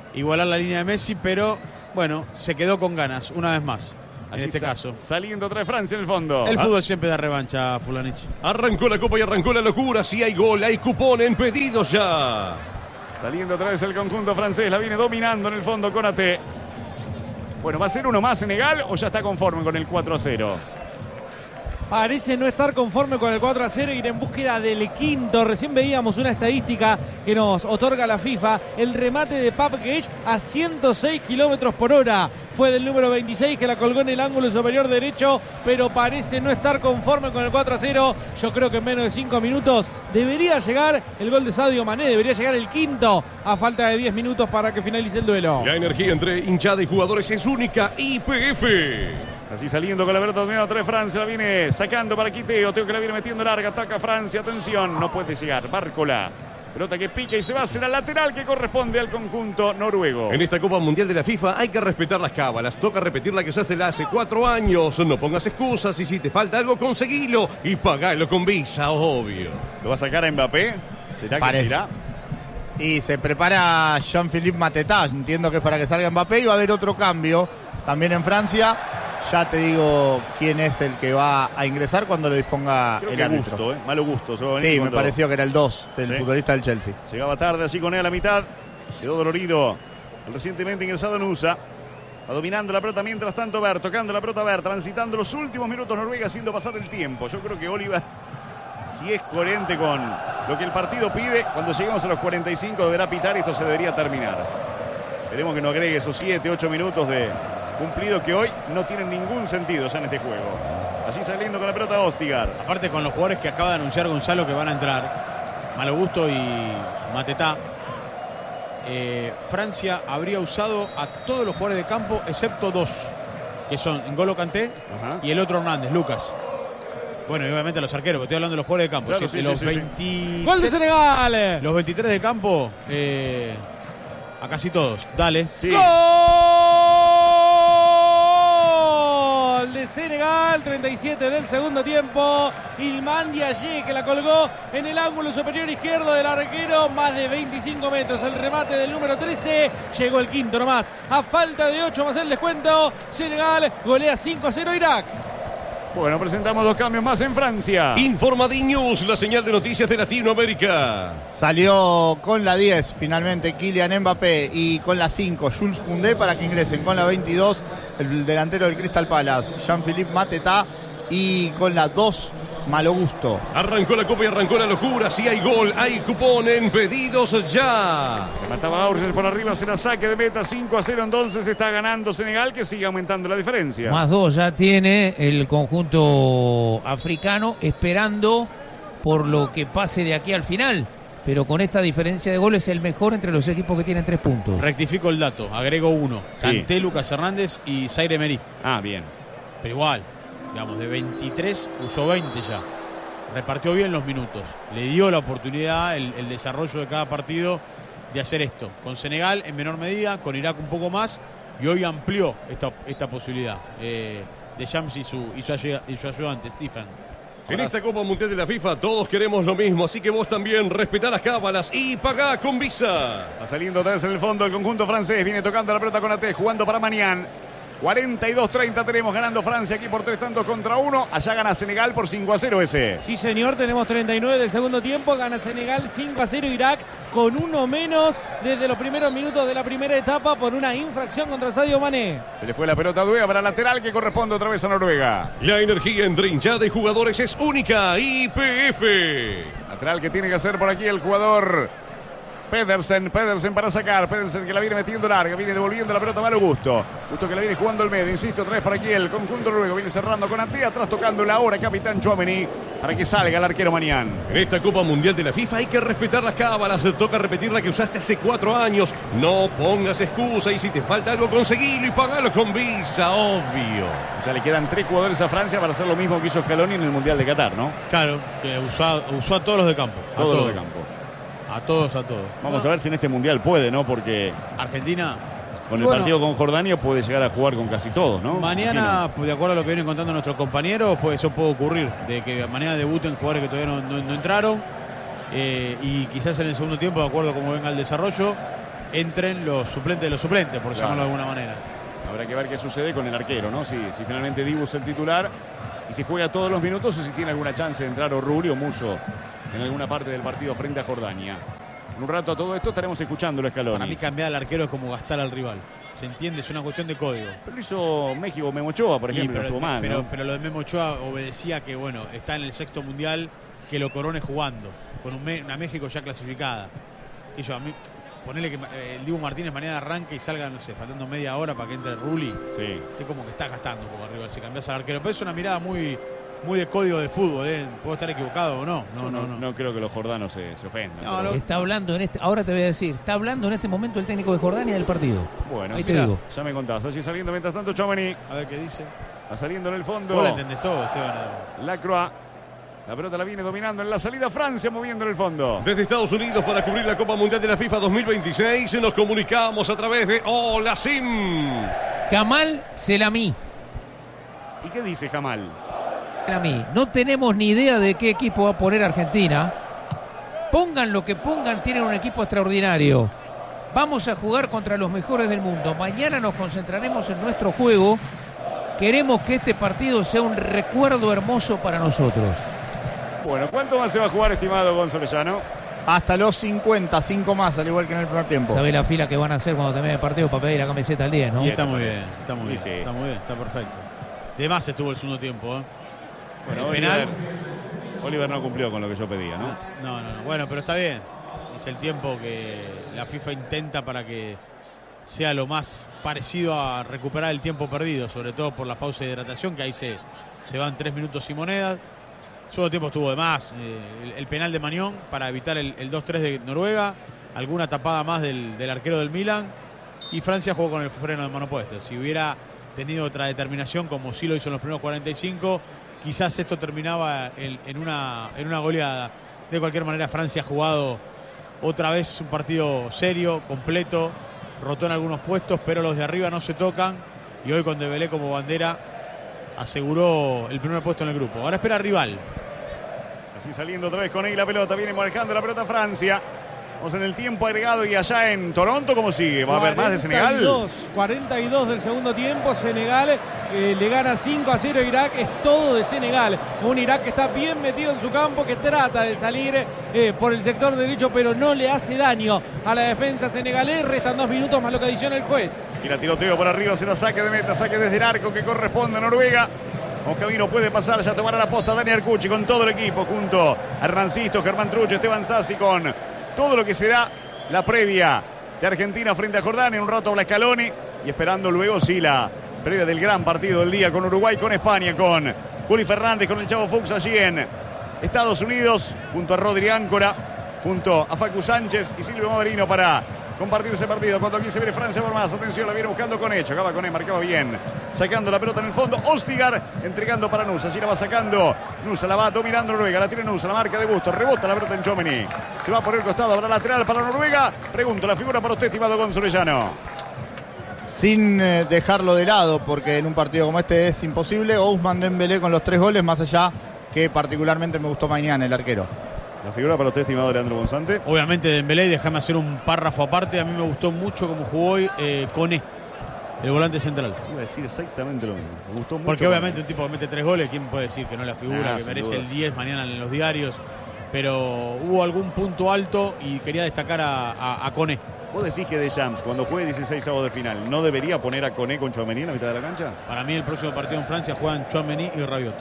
igualar la línea de Messi, pero bueno, se quedó con ganas, una vez más. En este caso. Saliendo otra vez Francia en el fondo. El fútbol siempre da revancha, Fulanich. Arrancó la copa y arrancó la locura. Si hay gol, hay cupón en pedidos ya. Saliendo otra vez el conjunto francés. La viene dominando en el fondo Konaté. Bueno, ¿va a ser uno más Senegal o ya está conforme con el 4-0? Parece no estar conforme con el 4-0 y ir en búsqueda del quinto. Recién veíamos una estadística que nos otorga la FIFA. El remate de Pape Gueye a 106 kilómetros por hora. Fue del número 26 que la colgó en el ángulo superior derecho, pero parece no estar conforme con el 4-0. Yo creo que en menos de 5 minutos debería llegar el gol de Sadio Mané, debería llegar el quinto a falta de 10 minutos para que finalice el duelo. La energía entre hinchada y jugadores es única. YPF. Así saliendo con la pelota dominada otra vez Francia, la viene sacando para Quiteo, Teo que la viene metiendo larga, ataca Francia, atención, no puede llegar, Bárcola. Pelota que pica y se va hacia la lateral que corresponde al conjunto noruego. En esta Copa Mundial de la FIFA hay que respetar las cábalas. Toca repetir la que usaste hace 4 años. No pongas excusas y si te falta algo, conseguilo y pagalo con Visa, obvio. ¿Lo va a sacar a Mbappé? ¿Será que será? Y se prepara Jean-Philippe Mateta. Entiendo que es para que salga Mbappé y va a haber otro cambio también en Francia. Ya te digo quién es el que va a ingresar cuando lo disponga Creo el que árbitro. gusto, malo gusto. Sí, me pareció que era el 2 del futbolista del Chelsea. Llegaba tarde así con él a la mitad. Quedó dolorido el recientemente ingresado Nusa. Va dominando la pelota mientras tanto Ver, tocando la pelota Ver, transitando los últimos minutos Noruega haciendo pasar el tiempo. Yo creo que Oliver, si es coherente con lo que el partido pide, cuando lleguemos a los 45 deberá pitar y esto se debería terminar. Esperemos que no agregue esos 7, 8 minutos de cumplido que hoy no tienen ningún sentido ya en este juego. Allí saliendo con la pelota Ostigar. Aparte con los jugadores que acaba de anunciar Gonzalo que van a entrar, Malo Gusto y Mateta, Francia habría usado a todos los jugadores de campo excepto 2, que son N'Golo Kanté y el otro Hernández, Lucas. Bueno, y obviamente los arqueros, que estoy hablando de los jugadores de campo. Claro, sí, los 23, ¡Gol de Senegal! Los 23 de campo, a casi todos. Dale. Sí. ¡Gol de Senegal! 37 del segundo tiempo. Ilman Diaye que la colgó en el ángulo superior izquierdo del arquero. Más de 25 metros. El remate del número 13. Llegó el quinto nomás. A falta de 8 más el descuento. Senegal golea 5-0 Irak. Bueno, presentamos 2 cambios más en Francia. Informa D-News, la señal de noticias de Latinoamérica. Salió con la 10 finalmente Kylian Mbappé y con la 5 Jules Koundé para que ingresen con la 22 el delantero del Crystal Palace Jean-Philippe Mateta y con la 2 Malo Gusto. Arrancó la copa y arrancó la locura. Si hay gol, hay cupón en pedidos ya. Mataba Aurel por arriba, será saque de meta 5-0. Entonces está ganando Senegal, que sigue aumentando la diferencia. Más 2 ya tiene el conjunto africano, esperando por lo que pase de aquí al final. Pero con esta diferencia de goles, el mejor entre los equipos que tienen 3 puntos. Rectifico el dato, agrego 1. Sí. Kanté, Lucas Hernández y Zaire Emery. Ah, bien. Pero igual, digamos, de 23 usó 20 ya. Repartió bien los minutos. Le dio la oportunidad, el desarrollo de cada partido de hacer esto. Con Senegal en menor medida, con Irak un poco más. Y hoy amplió esta posibilidad de Shams y su ayudante, Stephen. En esta Copa Mundial de la FIFA todos queremos lo mismo, así que vos también respetá las cábalas y pagá con Visa. Va saliendo otra vez en el fondo el conjunto francés. Viene tocando la pelota con AT, jugando para Manián. 42-30 tenemos ganando Francia aquí por 3-1. Allá gana Senegal por 5-0 ese. Sí, señor, tenemos 39 del segundo tiempo. Gana Senegal 5-0 Irak con uno menos desde los primeros minutos de la primera etapa por una infracción contra Sadio Mané. Se le fue la pelota a Due, para lateral que corresponde otra vez a Noruega. La energía entre hinchada y jugadores es única. YPF. Lateral que tiene que hacer por aquí el jugador Pedersen para sacar. Pedersen que la viene metiendo larga. Viene devolviendo la pelota a Malo Gusto. Gusto que la viene jugando al medio. Insisto, otra vez por aquí el conjunto noruego. Viene cerrando con Ante. Atrás tocando la hora capitán Tchouaméni para que salga el arquero Manián. En esta Copa Mundial de la FIFA hay que respetar las cábalas. Toca repetir la que usaste hace 4 años. No pongas excusa y si te falta algo, conseguilo y pagalo con Visa, obvio. O sea, le quedan 3 jugadores a Francia para hacer lo mismo que hizo Scaloni en el Mundial de Qatar, ¿no? Claro, que usó a todos los de campo. Todos los de campo. A todos. Vamos a ver si en este Mundial puede, ¿no? Porque Argentina, con el partido con Jordania puede llegar a jugar con casi todos, ¿no? mañana, pues, de acuerdo a lo que vienen contando nuestros compañeros, pues eso puede ocurrir, de que mañana debuten jugadores que todavía no entraron, y quizás en el segundo tiempo, de acuerdo a cómo venga el desarrollo, entren los suplentes de los suplentes, por llamarlo de alguna manera. Habrá que ver qué sucede con el arquero, ¿no? Si finalmente Dibu es el titular y si juega todos los minutos o si tiene alguna chance de entrar Orruri o Musso en alguna parte del partido frente a Jordania. En un rato a todo esto estaremos escuchándolo a Scaloni. Para mí cambiar al arquero es como gastar al rival. Se entiende, es una cuestión de código. Pero lo hizo México, Memo Ochoa, por ejemplo, estuvo mal, ¿no? Pero lo de Memo Ochoa obedecía que, bueno, está en el 6º mundial, que lo corone jugando, con una México ya clasificada. Y yo, a mí, ponerle que el Dibu Martínez mañana arranque y salga, no sé, faltando media hora para que entre Rulli. Sí. Es como que está gastando un poco arriba si cambias al arquero. Pero es una mirada muy de código de fútbol, ¿eh? ¿Puedo estar equivocado o no? No creo que los jordanos se ofendan. No, está hablando ahora te voy a decir, está hablando en este momento el técnico de Jordania del partido. Bueno, ahí te digo. Ya me contás. Allí saliendo mientras tanto Tchouaméni. A ver qué dice. Va saliendo en el fondo. Vos la entendés todo, Esteban. Lacroix. La pelota la viene dominando en la salida Francia, moviendo en el fondo. Desde Estados Unidos para cubrir la Copa Mundial de la FIFA 2026 nos comunicamos a través de Hola Sim. Jamal Selamí. ¿Y qué dice Jamal? Selamí. No tenemos ni idea de qué equipo va a poner Argentina. Pongan lo que pongan, tienen un equipo extraordinario. Vamos a jugar contra los mejores del mundo. Mañana nos concentraremos en nuestro juego. Queremos que este partido sea un recuerdo hermoso para nosotros. Bueno, ¿cuánto más se va a jugar, estimado Gonzalo Llano? Hasta los 50, 5 más, al igual que en el primer tiempo. ¿Sabés la fila que van a hacer cuando termine el partido para pedir la camiseta al 10, no? Y está muy bien, está muy bien, Sí. está muy bien, está perfecto. De más estuvo el segundo tiempo, ¿eh? Bueno, el penal. Oliver no cumplió con lo que yo pedía, ¿no? No. Bueno, pero está bien. Es el tiempo que la FIFA intenta para que sea lo más parecido a recuperar el tiempo perdido, sobre todo por la pausa de hidratación, que ahí se van 3 minutos y monedas. El segundo tiempo estuvo de más. El penal de Mañón para evitar el 2-3 de Noruega, alguna tapada más del arquero del Milan, y Francia jugó con el freno de mano puesta. Si hubiera tenido otra determinación, como sí lo hizo en los primeros 45, quizás esto terminaba en una goleada. De cualquier manera, Francia ha jugado otra vez un partido serio, completo, rotó en algunos puestos, pero los de arriba no se tocan, y hoy con Dembélé como bandera aseguró el primer puesto en el grupo. Ahora espera rival. Así saliendo otra vez con él la pelota, viene manejando la pelota Francia. Vamos en el tiempo agregado y allá en Toronto, ¿cómo sigue? ¿Va a haber más de Senegal? 42 del segundo tiempo. Senegal le gana 5-0 a Irak. Es todo de Senegal. Un Irak que está bien metido en su campo, que trata de salir por el sector derecho, pero no le hace daño a la defensa senegalés. Restan 2 minutos más lo que adiciona el juez. Tira tiroteo por arriba, será saque de meta, saque desde el arco que corresponde a Noruega. Moscavino puede pasar, ya tomará la posta Dani Arcucci con todo el equipo, junto a Rancisto, Germán Trucho, Esteban Sassi, con todo lo que será la previa de Argentina frente a Jordania. En un rato habla Scaloni y esperando luego sí la previa del gran partido del día con Uruguay, con España, con Juli Fernández, con el Chavo Fuchs allí en Estados Unidos, junto a Rodri Áncora, junto a Facu Sánchez y Silvio Maverino para compartir ese partido. Cuando aquí se viene Francia por más, atención, la viene buscando con Hecho, acaba con él, marcaba bien, sacando la pelota en el fondo, Ostigar entregando para Nusa, allí la va sacando Nusa, la va dominando Noruega, la tiene Nusa, la marca de Busto, rebota la pelota en Tchouaméni, se va por el costado, habrá lateral para Noruega. Pregunto, la figura para usted, estimado Gonzalo Llano. Sin dejarlo de lado, porque en un partido como este es imposible, Ousmane Dembélé con los 3 goles, más allá que particularmente me gustó mañana el arquero. La figura para usted, estimado Leandro Bonzante. Obviamente Dembélé, déjame hacer un párrafo aparte. A mí me gustó mucho cómo jugó hoy Koné, el volante central. Iba a decir exactamente lo mismo. Me gustó mucho. Porque obviamente un tipo que mete 3 goles, ¿quién puede decir que no es la figura, que merece dudas. el 10 mañana en los diarios? Pero hubo algún punto alto y quería destacar a Koné. ¿Vos decís que Deschamps, cuando juegue 16 avos de final, no debería poner a Koné con Tchouaméni en la mitad de la cancha? Para mí el próximo partido en Francia juegan Tchouaméni y Rabiot.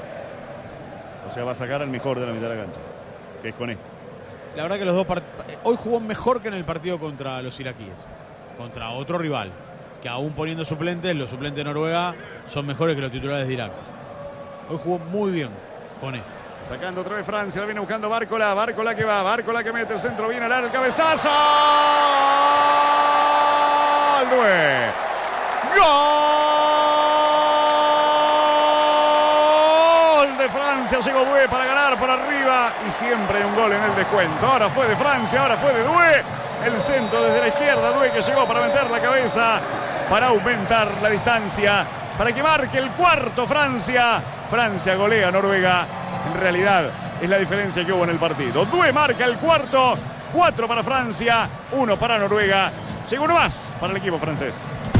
O sea, va a sacar al mejor de la mitad de la cancha, que es Koné. La verdad que los dos hoy jugó mejor que en el partido contra los iraquíes, contra otro rival, que aún poniendo suplentes, los suplentes de Noruega son mejores que los titulares de Irak. Hoy jugó muy bien Koné. Sacando otra vez Francia, la viene buscando Bárcola, Bárcola que va, Bárcola que mete el centro, viene al área, el cabezazo. ¡Gol! ¡Gol de Francia! Llegó Doué para ganar por arriba y siempre hay un gol en el descuento. Ahora fue de Francia, ahora fue de Doué. El centro desde la izquierda, Doué que llegó para meter la cabeza, para aumentar la distancia, para que marque el cuarto Francia. Francia golea a Noruega. En realidad es la diferencia que hubo en el partido. Doué marca el cuarto, 4 para Francia, 1 para Noruega. Seguro más para el equipo francés.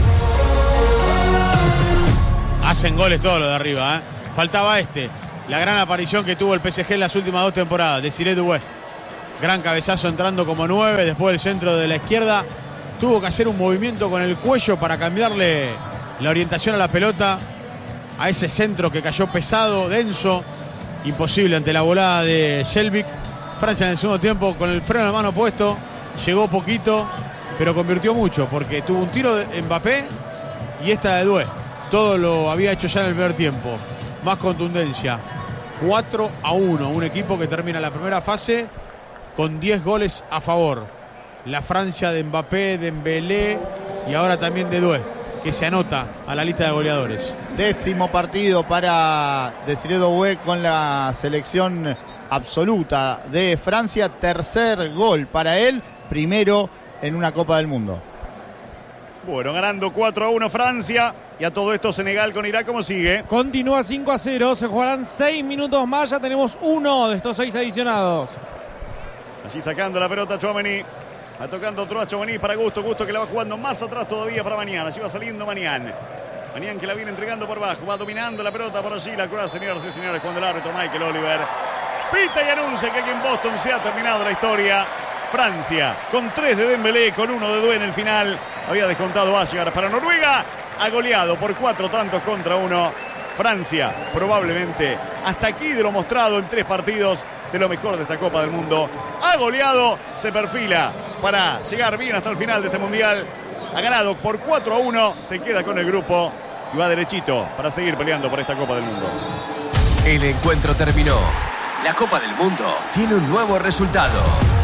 Hacen goles todos los de arriba, ¿eh? Faltaba la gran aparición que tuvo el PSG en las últimas 2 temporadas, Desiré Doué. Gran cabezazo entrando como 9, después del centro de la izquierda. Tuvo que hacer un movimiento con el cuello para cambiarle la orientación a la pelota, a ese centro que cayó pesado, denso. Imposible ante la volada de Selbik. Francia en el segundo tiempo con el freno de mano puesto, llegó poquito, pero convirtió mucho, porque tuvo un tiro de Mbappé y esta de Doué. Todo lo había hecho ya en el primer tiempo. Más contundencia. 4-1. Un equipo que termina la primera fase con 10 goles a favor. La Francia de Mbappé, de Dembélé y ahora también de Doué, que se anota a la lista de goleadores. 10º partido para Desiré Doué con la selección absoluta de Francia. 3er gol para él. Primero en una Copa del Mundo. Bueno, ganando 4-1 Francia. Y a todo esto Senegal con Irak, ¿cómo sigue? Continúa 5-0. Se jugarán 6 minutos más. Ya tenemos uno de estos 6 adicionados. Allí sacando la pelota Tchouaméni. Va tocando otro a Tchouaméni para Gusto. Gusto que la va jugando más atrás todavía para Mañán. Allí va saliendo Mañán. Mañán que la viene entregando por bajo. Va dominando la pelota por allí. La cura, señoras y señores, cuando el árbitro Michael Oliver pita y anuncia que aquí en Boston se ha terminado la historia. Francia con 3 de Dembélé, con 1 de Doué en el final. Había descontado Asgard para Noruega. Ha goleado por 4 tantos contra 1. Francia probablemente hasta aquí de lo mostrado en 3 partidos de lo mejor de esta Copa del Mundo. Ha goleado, se perfila para llegar bien hasta el final de este Mundial. Ha ganado por 4-1, se queda con el grupo y va derechito para seguir peleando por esta Copa del Mundo. El encuentro terminó. La Copa del Mundo tiene un nuevo resultado.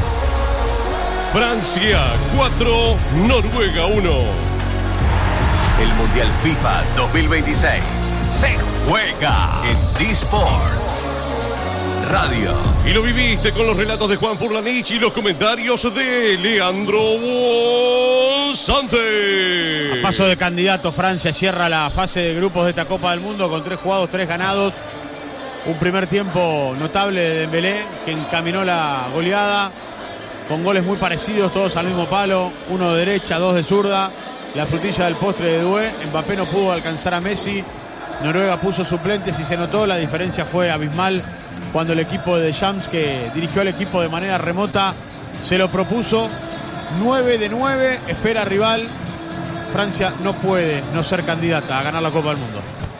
Francia 4, Noruega 1. El Mundial FIFA 2026 se juega en D-Sports Radio. Y lo viviste con los relatos de Juan Furlanich y los comentarios de Leandro Bonsante. A paso de candidato, Francia cierra la fase de grupos de esta Copa del Mundo con 3 jugados, 3 ganados. Un primer tiempo notable de Dembélé, que encaminó la goleada con goles muy parecidos, todos al mismo palo. 1 de derecha, 2 de zurda. La frutilla del postre de Doué. Mbappé no pudo alcanzar a Messi. Noruega puso suplentes y se notó. La diferencia fue abismal cuando el equipo de Deschamps, que dirigió al equipo de manera remota, se lo propuso. 9 de 9, espera rival. Francia no puede no ser candidata a ganar la Copa del Mundo.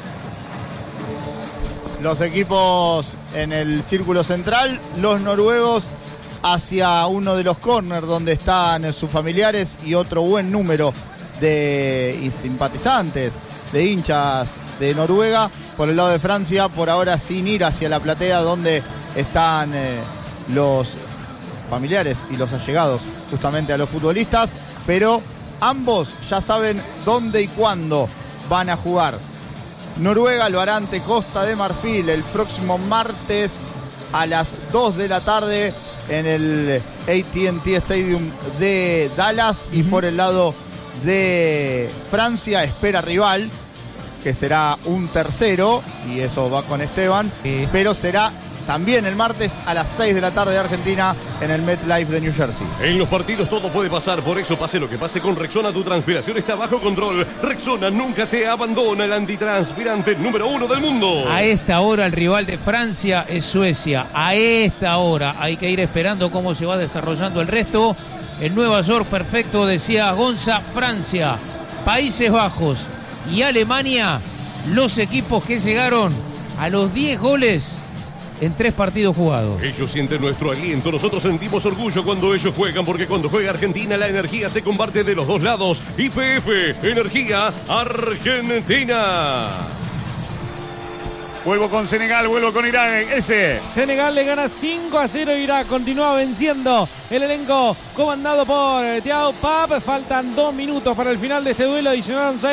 Los equipos en el círculo central, los noruegos hacia uno de los corners donde están sus familiares y otro buen número de simpatizantes, de hinchas de Noruega. Por el lado de Francia, por ahora sin ir hacia la platea donde están los familiares y los allegados justamente a los futbolistas, pero ambos ya saben dónde y cuándo van a jugar. Noruega lo hará ante Costa de Marfil el próximo martes a las 2 de la tarde en el AT&T Stadium de Dallas. Y por el lado de Francia espera rival, que será un tercero, y eso va con Esteban, pero será también el martes a las 6 de la tarde de Argentina en el MetLife de New Jersey. En los partidos todo puede pasar, por eso pase lo que pase con Rexona, tu transpiración está bajo control. Rexona nunca te abandona, el antitranspirante número 1 del mundo. A esta hora el rival de Francia es Suecia. A esta hora hay que ir esperando cómo se va desarrollando el resto. En Nueva York, perfecto, decía Gonza, Francia, Países Bajos y Alemania, los equipos que llegaron a los 10 goles en 3 partidos jugados. Ellos sienten nuestro aliento, nosotros sentimos orgullo cuando ellos juegan, porque cuando juega Argentina la energía se comparte de los dos lados. YPF, Energía Argentina. Vuelvo con Senegal, vuelvo con Irak. Senegal le gana 5-0 a Irak. Continúa venciendo el elenco comandado por Thiago Pape. Faltan 2 minutos para el final de este duelo. Adicionaron 6.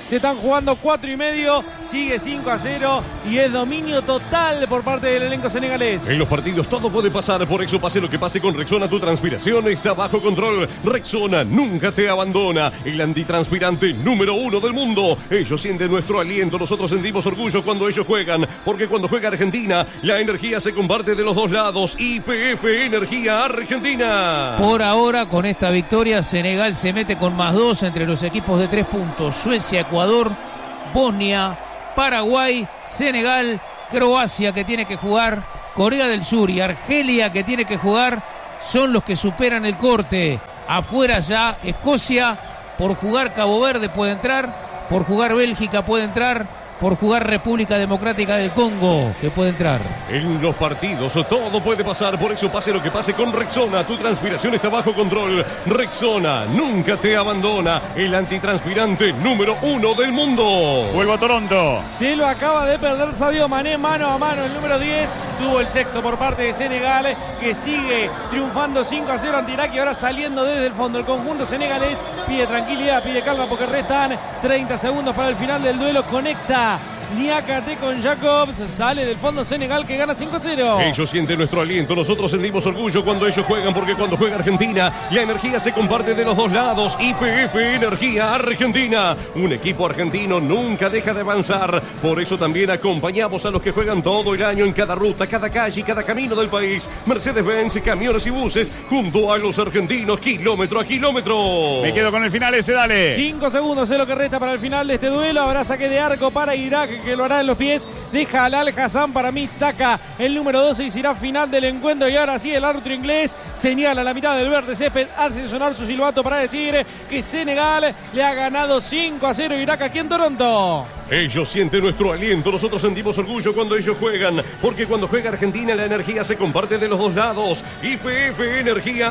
Se están jugando 4,5. Sigue 5-0 y es dominio total por parte del elenco senegalés. En los partidos todo puede pasar, por eso pase lo que pase con Rexona, tu transpiración está bajo control. Rexona nunca te abandona, el antitranspirante número 1 del mundo. Ellos sienten nuestro aliento, nosotros sentimos orgullo cuando ellos juegan, porque cuando juega Argentina, la energía se comparte de los dos lados. YPF Energía Argentina. Por ahora, con esta victoria, Senegal se mete con +2 entre los equipos de 3 puntos. Suecia, Ecuador, Bosnia, Paraguay, Senegal, Croacia, que tiene que jugar, Corea del Sur y Argelia, que tiene que jugar, son los que superan el corte. Afuera ya Escocia, por jugar Cabo Verde puede entrar, por jugar Bélgica puede entrar, por jugar República Democrática del Congo, que puede entrar. En los partidos todo puede pasar, por eso pase lo que pase con Rexona, tu transpiración está bajo control. Rexona nunca te abandona, el antitranspirante número 1 del mundo. Vuelvo a Toronto. Se lo acaba de perder Sadio Mané mano a mano, el número 10. Tuvo el sexto por parte de Senegal, que sigue triunfando 5-0 ante Irak y ahora saliendo desde el fondo. El conjunto senegalés pide tranquilidad, pide calma porque restan 30 segundos para el final del duelo. Conecta Niakate con Jacobs, sale del fondo Senegal que gana 5-0. Ellos sienten nuestro aliento, nosotros sentimos orgullo cuando ellos juegan, porque cuando juega Argentina, la energía se comparte de los dos lados. YPF Energía Argentina, un equipo argentino nunca deja de avanzar, por eso también acompañamos a los que juegan todo el año en cada ruta, cada calle y cada camino del país. Mercedes-Benz, camiones y buses, junto a los argentinos, kilómetro a kilómetro. Me quedo con el final ese, dale. 5 segundos es lo que resta para el final de este duelo. Habrá saque de arco para Irak, que lo hará en los pies de Jalal Hassan. Para mí saca el número 12 y será final del encuentro. Y ahora sí, el árbitro inglés señala la mitad del verde césped, hace sonar su silbato para decir que Senegal le ha ganado 5-0 a Irak aquí en Toronto. Ellos sienten nuestro aliento, nosotros sentimos orgullo cuando ellos juegan, porque cuando juega Argentina la energía se comparte de los dos lados. YPF Energía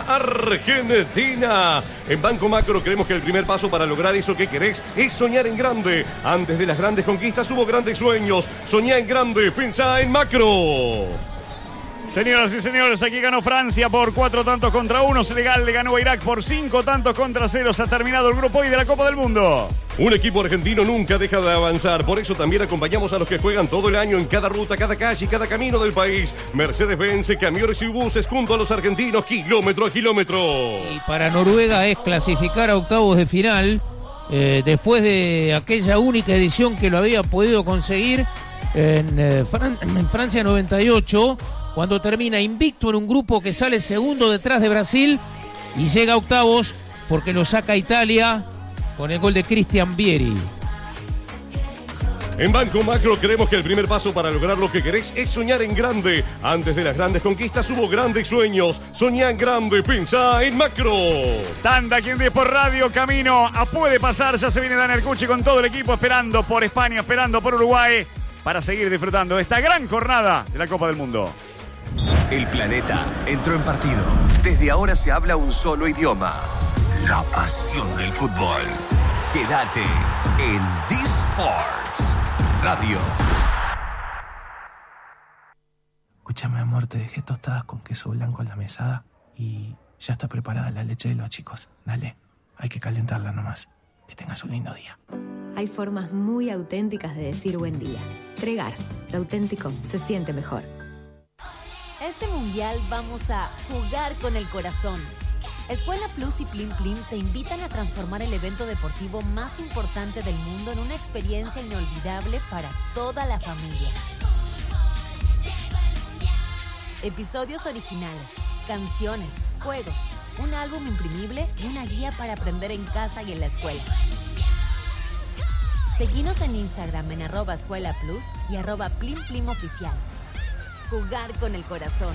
Argentina. En Banco Macro creemos que el primer paso para lograr eso que querés es soñar en grande. Antes de las grandes conquistas hubo grandes sueños. Soñá en grande, pensá en macro. Señoras y señores, aquí ganó Francia por 4-1. Senegal le ganó a Irak por 5-0. Se ha terminado el grupo hoy de la Copa del Mundo. Un equipo argentino nunca deja de avanzar, por eso también acompañamos a los que juegan todo el año en cada ruta, cada calle y cada camino del país. Mercedes-Benz, camiones y buses junto a los argentinos, kilómetro a kilómetro. Y para Noruega es clasificar a octavos de final, después de aquella única edición que lo había podido conseguir en Francia 98, cuando termina invicto en un grupo que sale segundo detrás de Brasil y llega a octavos porque lo saca Italia con el gol de Cristian Vieri. En Banco Macro creemos que el primer paso para lograr lo que querés es soñar en grande. Antes de las grandes conquistas hubo grandes sueños. Soñá en grande, pensá en macro. Tanda aquí en 10 por Radio, camino a Puede Pasar. Ya se viene Daniel Cucci con todo el equipo esperando por España, esperando por Uruguay, para seguir disfrutando de esta gran jornada de la Copa del Mundo. El planeta entró en partido. Desde ahora se habla un solo idioma. La pasión del fútbol. Quédate en D-Sports Radio. Escúchame, amor, te dejé tostadas con queso blanco en la mesada y ya está preparada la leche de los chicos. Dale, hay que calentarla nomás. Que tengas un lindo día. Hay formas muy auténticas de decir buen día. Tregar, lo auténtico se siente mejor. Este mundial vamos a jugar con el corazón. Escuela Plus y Plim Plim te invitan a transformar el evento deportivo más importante del mundo en una experiencia inolvidable para toda la familia. Episodios originales, canciones, juegos, un álbum imprimible y una guía para aprender en casa y en la escuela. Seguinos en Instagram en @escuelaplus y @PlimPlimOficial. Jugar con el corazón.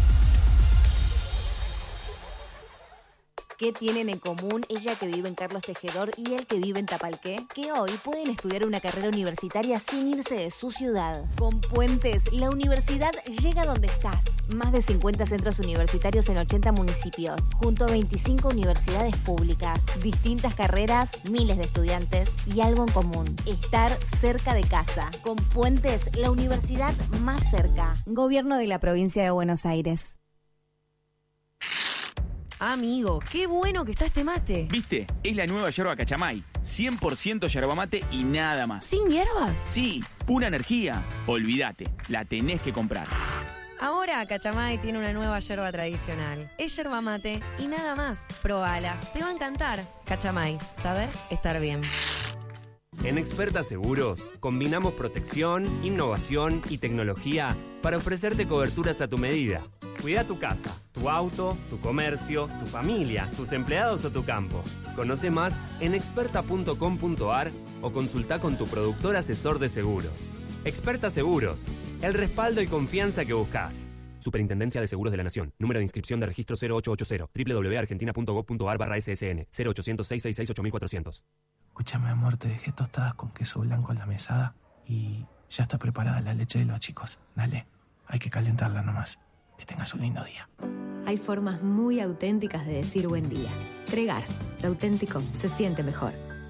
¿Qué tienen en común ella que vive en Carlos Tejedor y él que vive en Tapalqué? Que hoy pueden estudiar una carrera universitaria sin irse de su ciudad. Con Puentes, la universidad llega donde estás. Más de 50 centros universitarios en 80 municipios, junto a 25 universidades públicas, distintas carreras, miles de estudiantes y algo en común: estar cerca de casa. Con Puentes, la universidad más cerca. Gobierno de la Provincia de Buenos Aires. Amigo, qué bueno que está este mate. ¿Viste? Es la nueva yerba Cachamay. 100% yerba mate y nada más. ¿Sin hierbas? Sí, pura energía. Olvídate, la tenés que comprar. Ahora Cachamay tiene una nueva yerba tradicional. Es yerba mate y nada más. Probala, te va a encantar. Cachamay, saber estar bien. En Experta Seguros combinamos protección, innovación y tecnología para ofrecerte coberturas a tu medida. Cuida tu casa, tu auto, tu comercio, tu familia, tus empleados o tu campo. Conoce más en experta.com.ar o consulta con tu productor asesor de seguros. Experta Seguros, el respaldo y confianza que buscas. Superintendencia de Seguros de la Nación. Número de inscripción de registro 0880 www.argentina.gov.ar/ssn 0800 666 8400. Escúchame, amor, te dejé tostadas con queso blanco en la mesada y ya está preparada la leche de los chicos. Dale, hay que calentarla nomás. Que tengas un lindo día. Hay formas muy auténticas de decir buen día. Tregar, lo auténtico se siente mejor.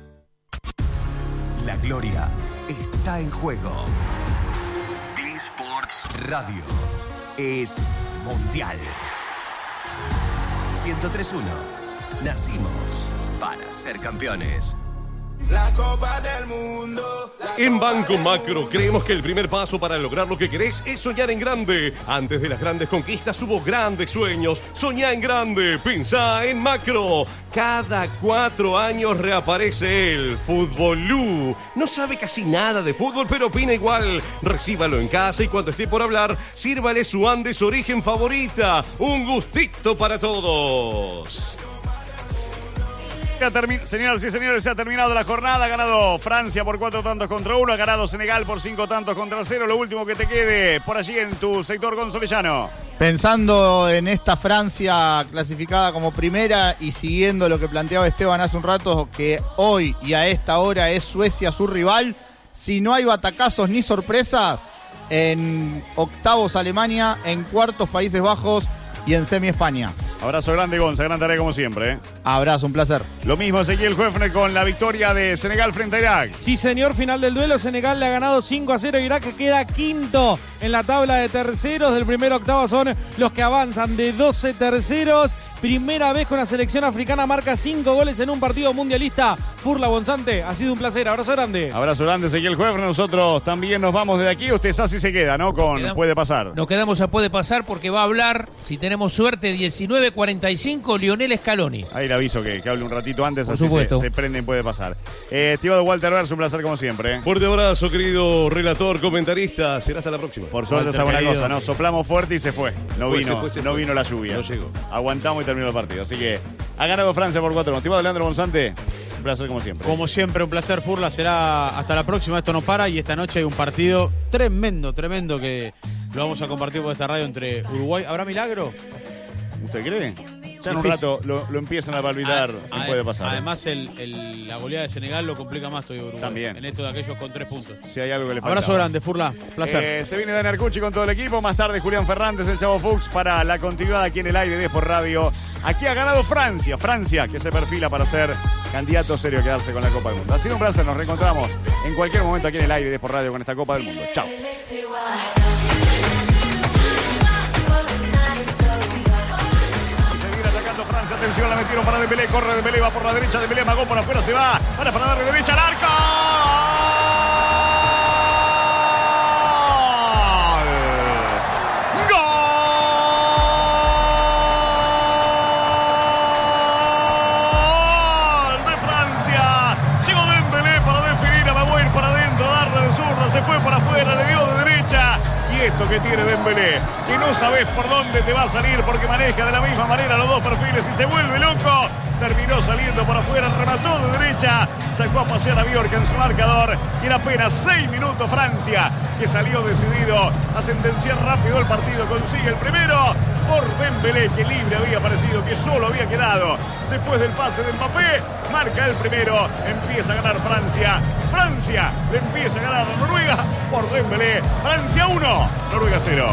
La gloria está en juego. D-Sports Radio es mundial. 103.1. Nacimos para ser campeones. La Copa del Mundo. En Banco Macro creemos que el primer paso para lograr lo que querés es soñar en grande. Antes de las grandes conquistas hubo grandes sueños. Soñá en grande, pensá en Macro. Cada 4 años reaparece el Fútbolú. No sabe casi nada de fútbol, pero opina igual. Recíbalo en casa y cuando esté por hablar, sírvale su Andes Origen favorita. Un gustito para todos. Señoras y señores, se ha terminado la jornada. Ha ganado Francia por 4-1. Ha ganado Senegal por 5-0. Lo último que te quede por allí en tu sector gonzolellano. Pensando en esta Francia clasificada como primera y siguiendo lo que planteaba Esteban hace un rato, que hoy y a esta hora es Suecia su rival, si no hay batacazos ni sorpresas, en octavos Alemania, en cuartos Países Bajos y en semi España. Abrazo grande, Gonza, gran tarea como siempre. Abrazo, un placer. Lo mismo Ezequiel Juefner con la victoria de Senegal frente a Irak. Sí, señor, final del duelo. Senegal le ha ganado 5-0. Irak que queda quinto en la tabla de terceros. Del primer octavo son los que avanzan de 12 terceros. Primera vez con la selección africana marca 5 goles en un partido mundialista. Furla Bonzante, ha sido un placer. Abrazo grande. Abrazo grande, Ezequiel Juefner. Nosotros también nos vamos de aquí. Usted así se queda, ¿no? Con Puede Pasar. Nos quedamos a Puede Pasar porque va a hablar, si tenemos suerte, 19:45, Lionel Scaloni. Ahí le aviso que hable un ratito antes, Por así supuesto. se prende y Puede Pasar. Estimado Walter Verso, un placer como siempre. Fuerte abrazo, querido relator, comentarista. Será hasta la próxima. Por suerte es alguna cosa, ¿no? Soplamos fuerte y se fue. No vino la lluvia. No llegó. Aguantamos y terminó el partido. Así que ha ganado Francia por 4-1. Estimado Leandro Bonzante, un placer como siempre. Como siempre, un placer, Furla. Será hasta la próxima. Esto no para y esta noche hay un partido tremendo que lo vamos a compartir por esta radio entre Uruguay. ¿Habrá milagro? ¿Usted cree? Ya en un rato lo empiezan a palpitar y Puede Pasar. Además, la goleada de Senegal lo complica más todavía Uruguay. También. En esto de aquellos con 3 puntos. Si hay algo que le falta. Abrazo grande, Furla. Placer. Se viene Dani Arcucci con todo el equipo. Más tarde Julián Fernández, el Chavo Fuchs, para la continuidad aquí en el aire de Sport Radio. Aquí ha ganado Francia. Francia que se perfila para ser candidato serio a quedarse con la Copa del Mundo. Ha sido un placer. Nos reencontramos en cualquier momento aquí en el aire de Sport Radio con esta Copa del Mundo. Chao. Francia, atención, la metieron para Dembélé, corre Dembélé, va por la derecha, Dembélé, amagó por afuera, se va, para darle derecha al arco. ¡Gol de Francia! Llegó Dembélé para definir, amagó ir para adentro, darle de zurda, se fue para afuera, le dio de derecha. Y esto que tiene Dembélé, que no sabes por dónde te va a salir porque maneja de la misma manera los dos perfiles y te vuelve loco. Terminó saliendo por afuera, remató de derecha, sacó a pasear a Bjork en su marcador y en apenas 6 minutos Francia, que salió decidido a sentenciar rápido el partido, consigue el primero por Dembélé, que libre había aparecido, que solo había quedado después del pase de Mbappé, marca el primero, empieza a ganar Francia. Francia le empieza a ganar a Noruega por Dembélé. Francia 1, Noruega 0.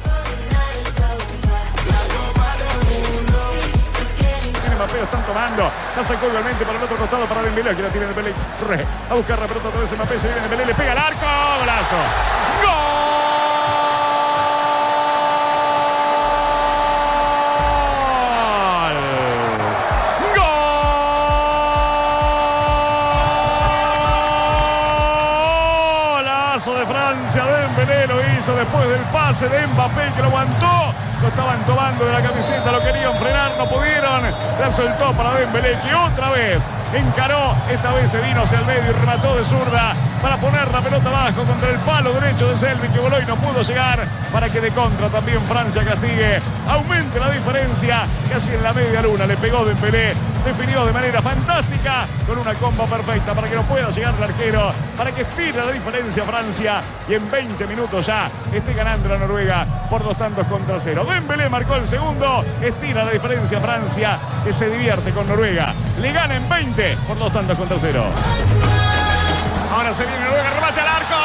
Mbappé lo están tomando, la sacó igualmente para el otro costado para Dembélé, aquí la tiene Dembélé, corre a buscar la pelota otra vez Mbappé, se viene Dembélé, le pega al arco, golazo, ¡gol! después del pase de Mbappé que lo aguantó. Lo estaban tomando de la camiseta, lo querían frenar, no pudieron. La soltó para Dembélé, que otra vez encaró, esta vez se vino hacia el medio y remató de zurda para poner la pelota abajo contra el palo derecho de Selvi, que voló y no pudo llegar, para que de contra también Francia castigue, aumente la diferencia. Casi en la media luna le pegó Dembélé, definió de manera fantástica con una comba perfecta para que no pueda llegar el arquero, para que estire la diferencia Francia y en 20 minutos ya esté ganando la Noruega por 2-0. Dembélé marcó el segundo, estira la diferencia Francia, que se divierte con Noruega, le gana en 20 por 2-0. Ahora se viene Noruega, remate al arco.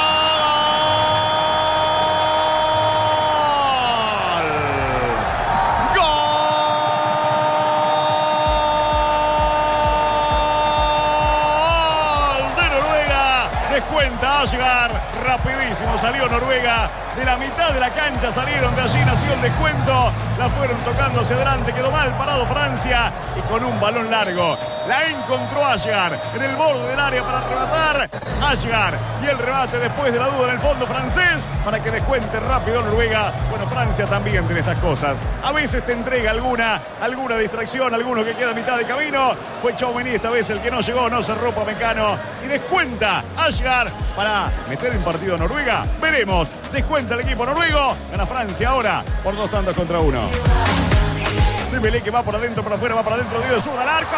Descuenta Asgard, rapidísimo salió Noruega, de la mitad de la cancha salieron, de allí nació el descuento, la fueron tocando hacia adelante, quedó mal parado Francia y con un balón largo la encontró Asgard en el borde del área para rematar. Asgard y el remate después de la duda en el fondo francés para que descuente rápido Noruega. Bueno, Francia también tiene estas cosas, a veces te entrega alguna distracción, alguno que queda a mitad de camino. Fue Tchouaméni esta vez el que no llegó, no cerró Pamecano y descuenta Asgard para meter en partido a Noruega. Veremos, descuenta el equipo noruego, gana Francia ahora por 2-1. Dembélé que va por adentro, por afuera, va para adentro, dio de zurda al arco.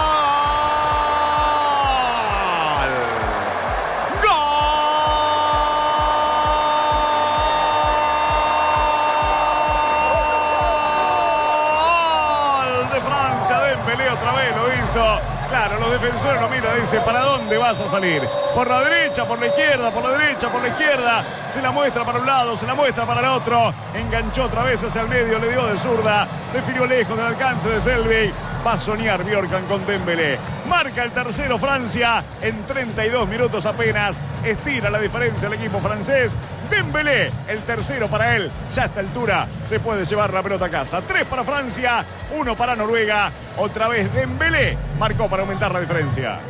¡Gol de Francia! Dembélé otra vez lo hizo. Claro, los defensores lo miran y dicen, ¿para dónde vas a salir? Por la derecha, por la izquierda, por la derecha, por la izquierda. Se la muestra para un lado, se la muestra para el otro. Enganchó otra vez hacia el medio, le dio de zurda. Definió lejos del alcance de Selvi. Va a soñar Bjorkan con Dembélé. Marca el tercero Francia en 32 minutos apenas. Estira la diferencia el equipo francés. Dembélé, el tercero para él. Ya a esta altura se puede llevar la pelota a casa. 3 para Francia, 1 para Noruega. Otra vez Dembélé marcó para aumentar la diferencia.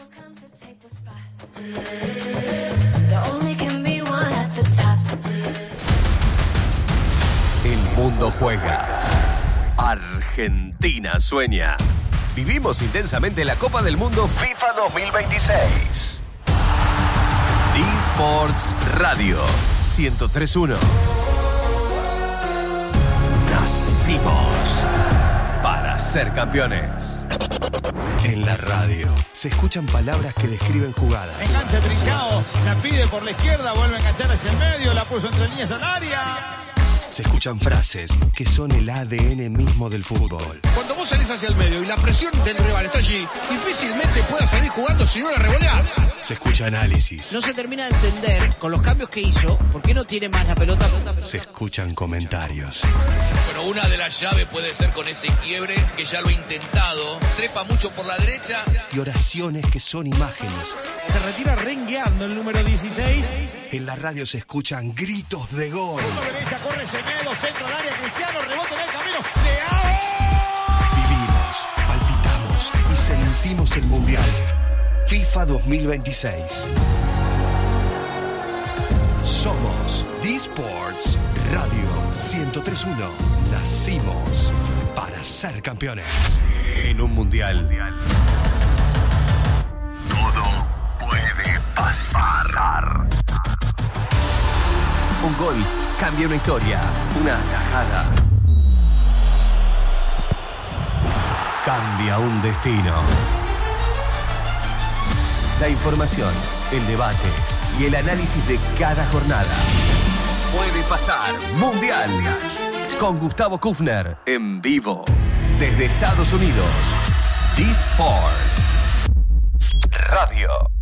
El mundo juega. Argentina sueña. Vivimos intensamente la Copa del Mundo FIFA 2026. D-Sports Radio 103.1. Nacimos para ser campeones. En la radio se escuchan palabras que describen jugadas. Enganche Trincao, la pide por la izquierda, vuelve a enganchar hacia el medio, la puso entre líneas al área. Se escuchan frases que son el ADN mismo del fútbol. Cuando vos salís hacia el medio y la presión del rival está allí, difícilmente puedas salir jugando si no la revoleás. Se escucha análisis. No se termina de entender con los cambios que hizo, ¿por qué no tiene más la pelota? Se escuchan comentarios. Bueno, una de las llaves puede ser con ese quiebre, que ya lo ha intentado. Trepa mucho por la derecha. Y oraciones que son imágenes. Se retira rengueando el número 16. En la radio se escuchan gritos de gol. Derecha, corre Semedo, centro al área, Cristiano, rebote en el camino. Vivimos, palpitamos y sentimos el Mundial. FIFA 2026. Somos D-Sports Radio 103.1. Nacimos para ser campeones. En un Mundial todo puede pasar. Un gol cambia una historia, una atajada cambia un destino. La información, el debate y el análisis de cada jornada. Puede pasar Mundial con Gustavo Kufner en vivo desde Estados Unidos. D-Sports Radio.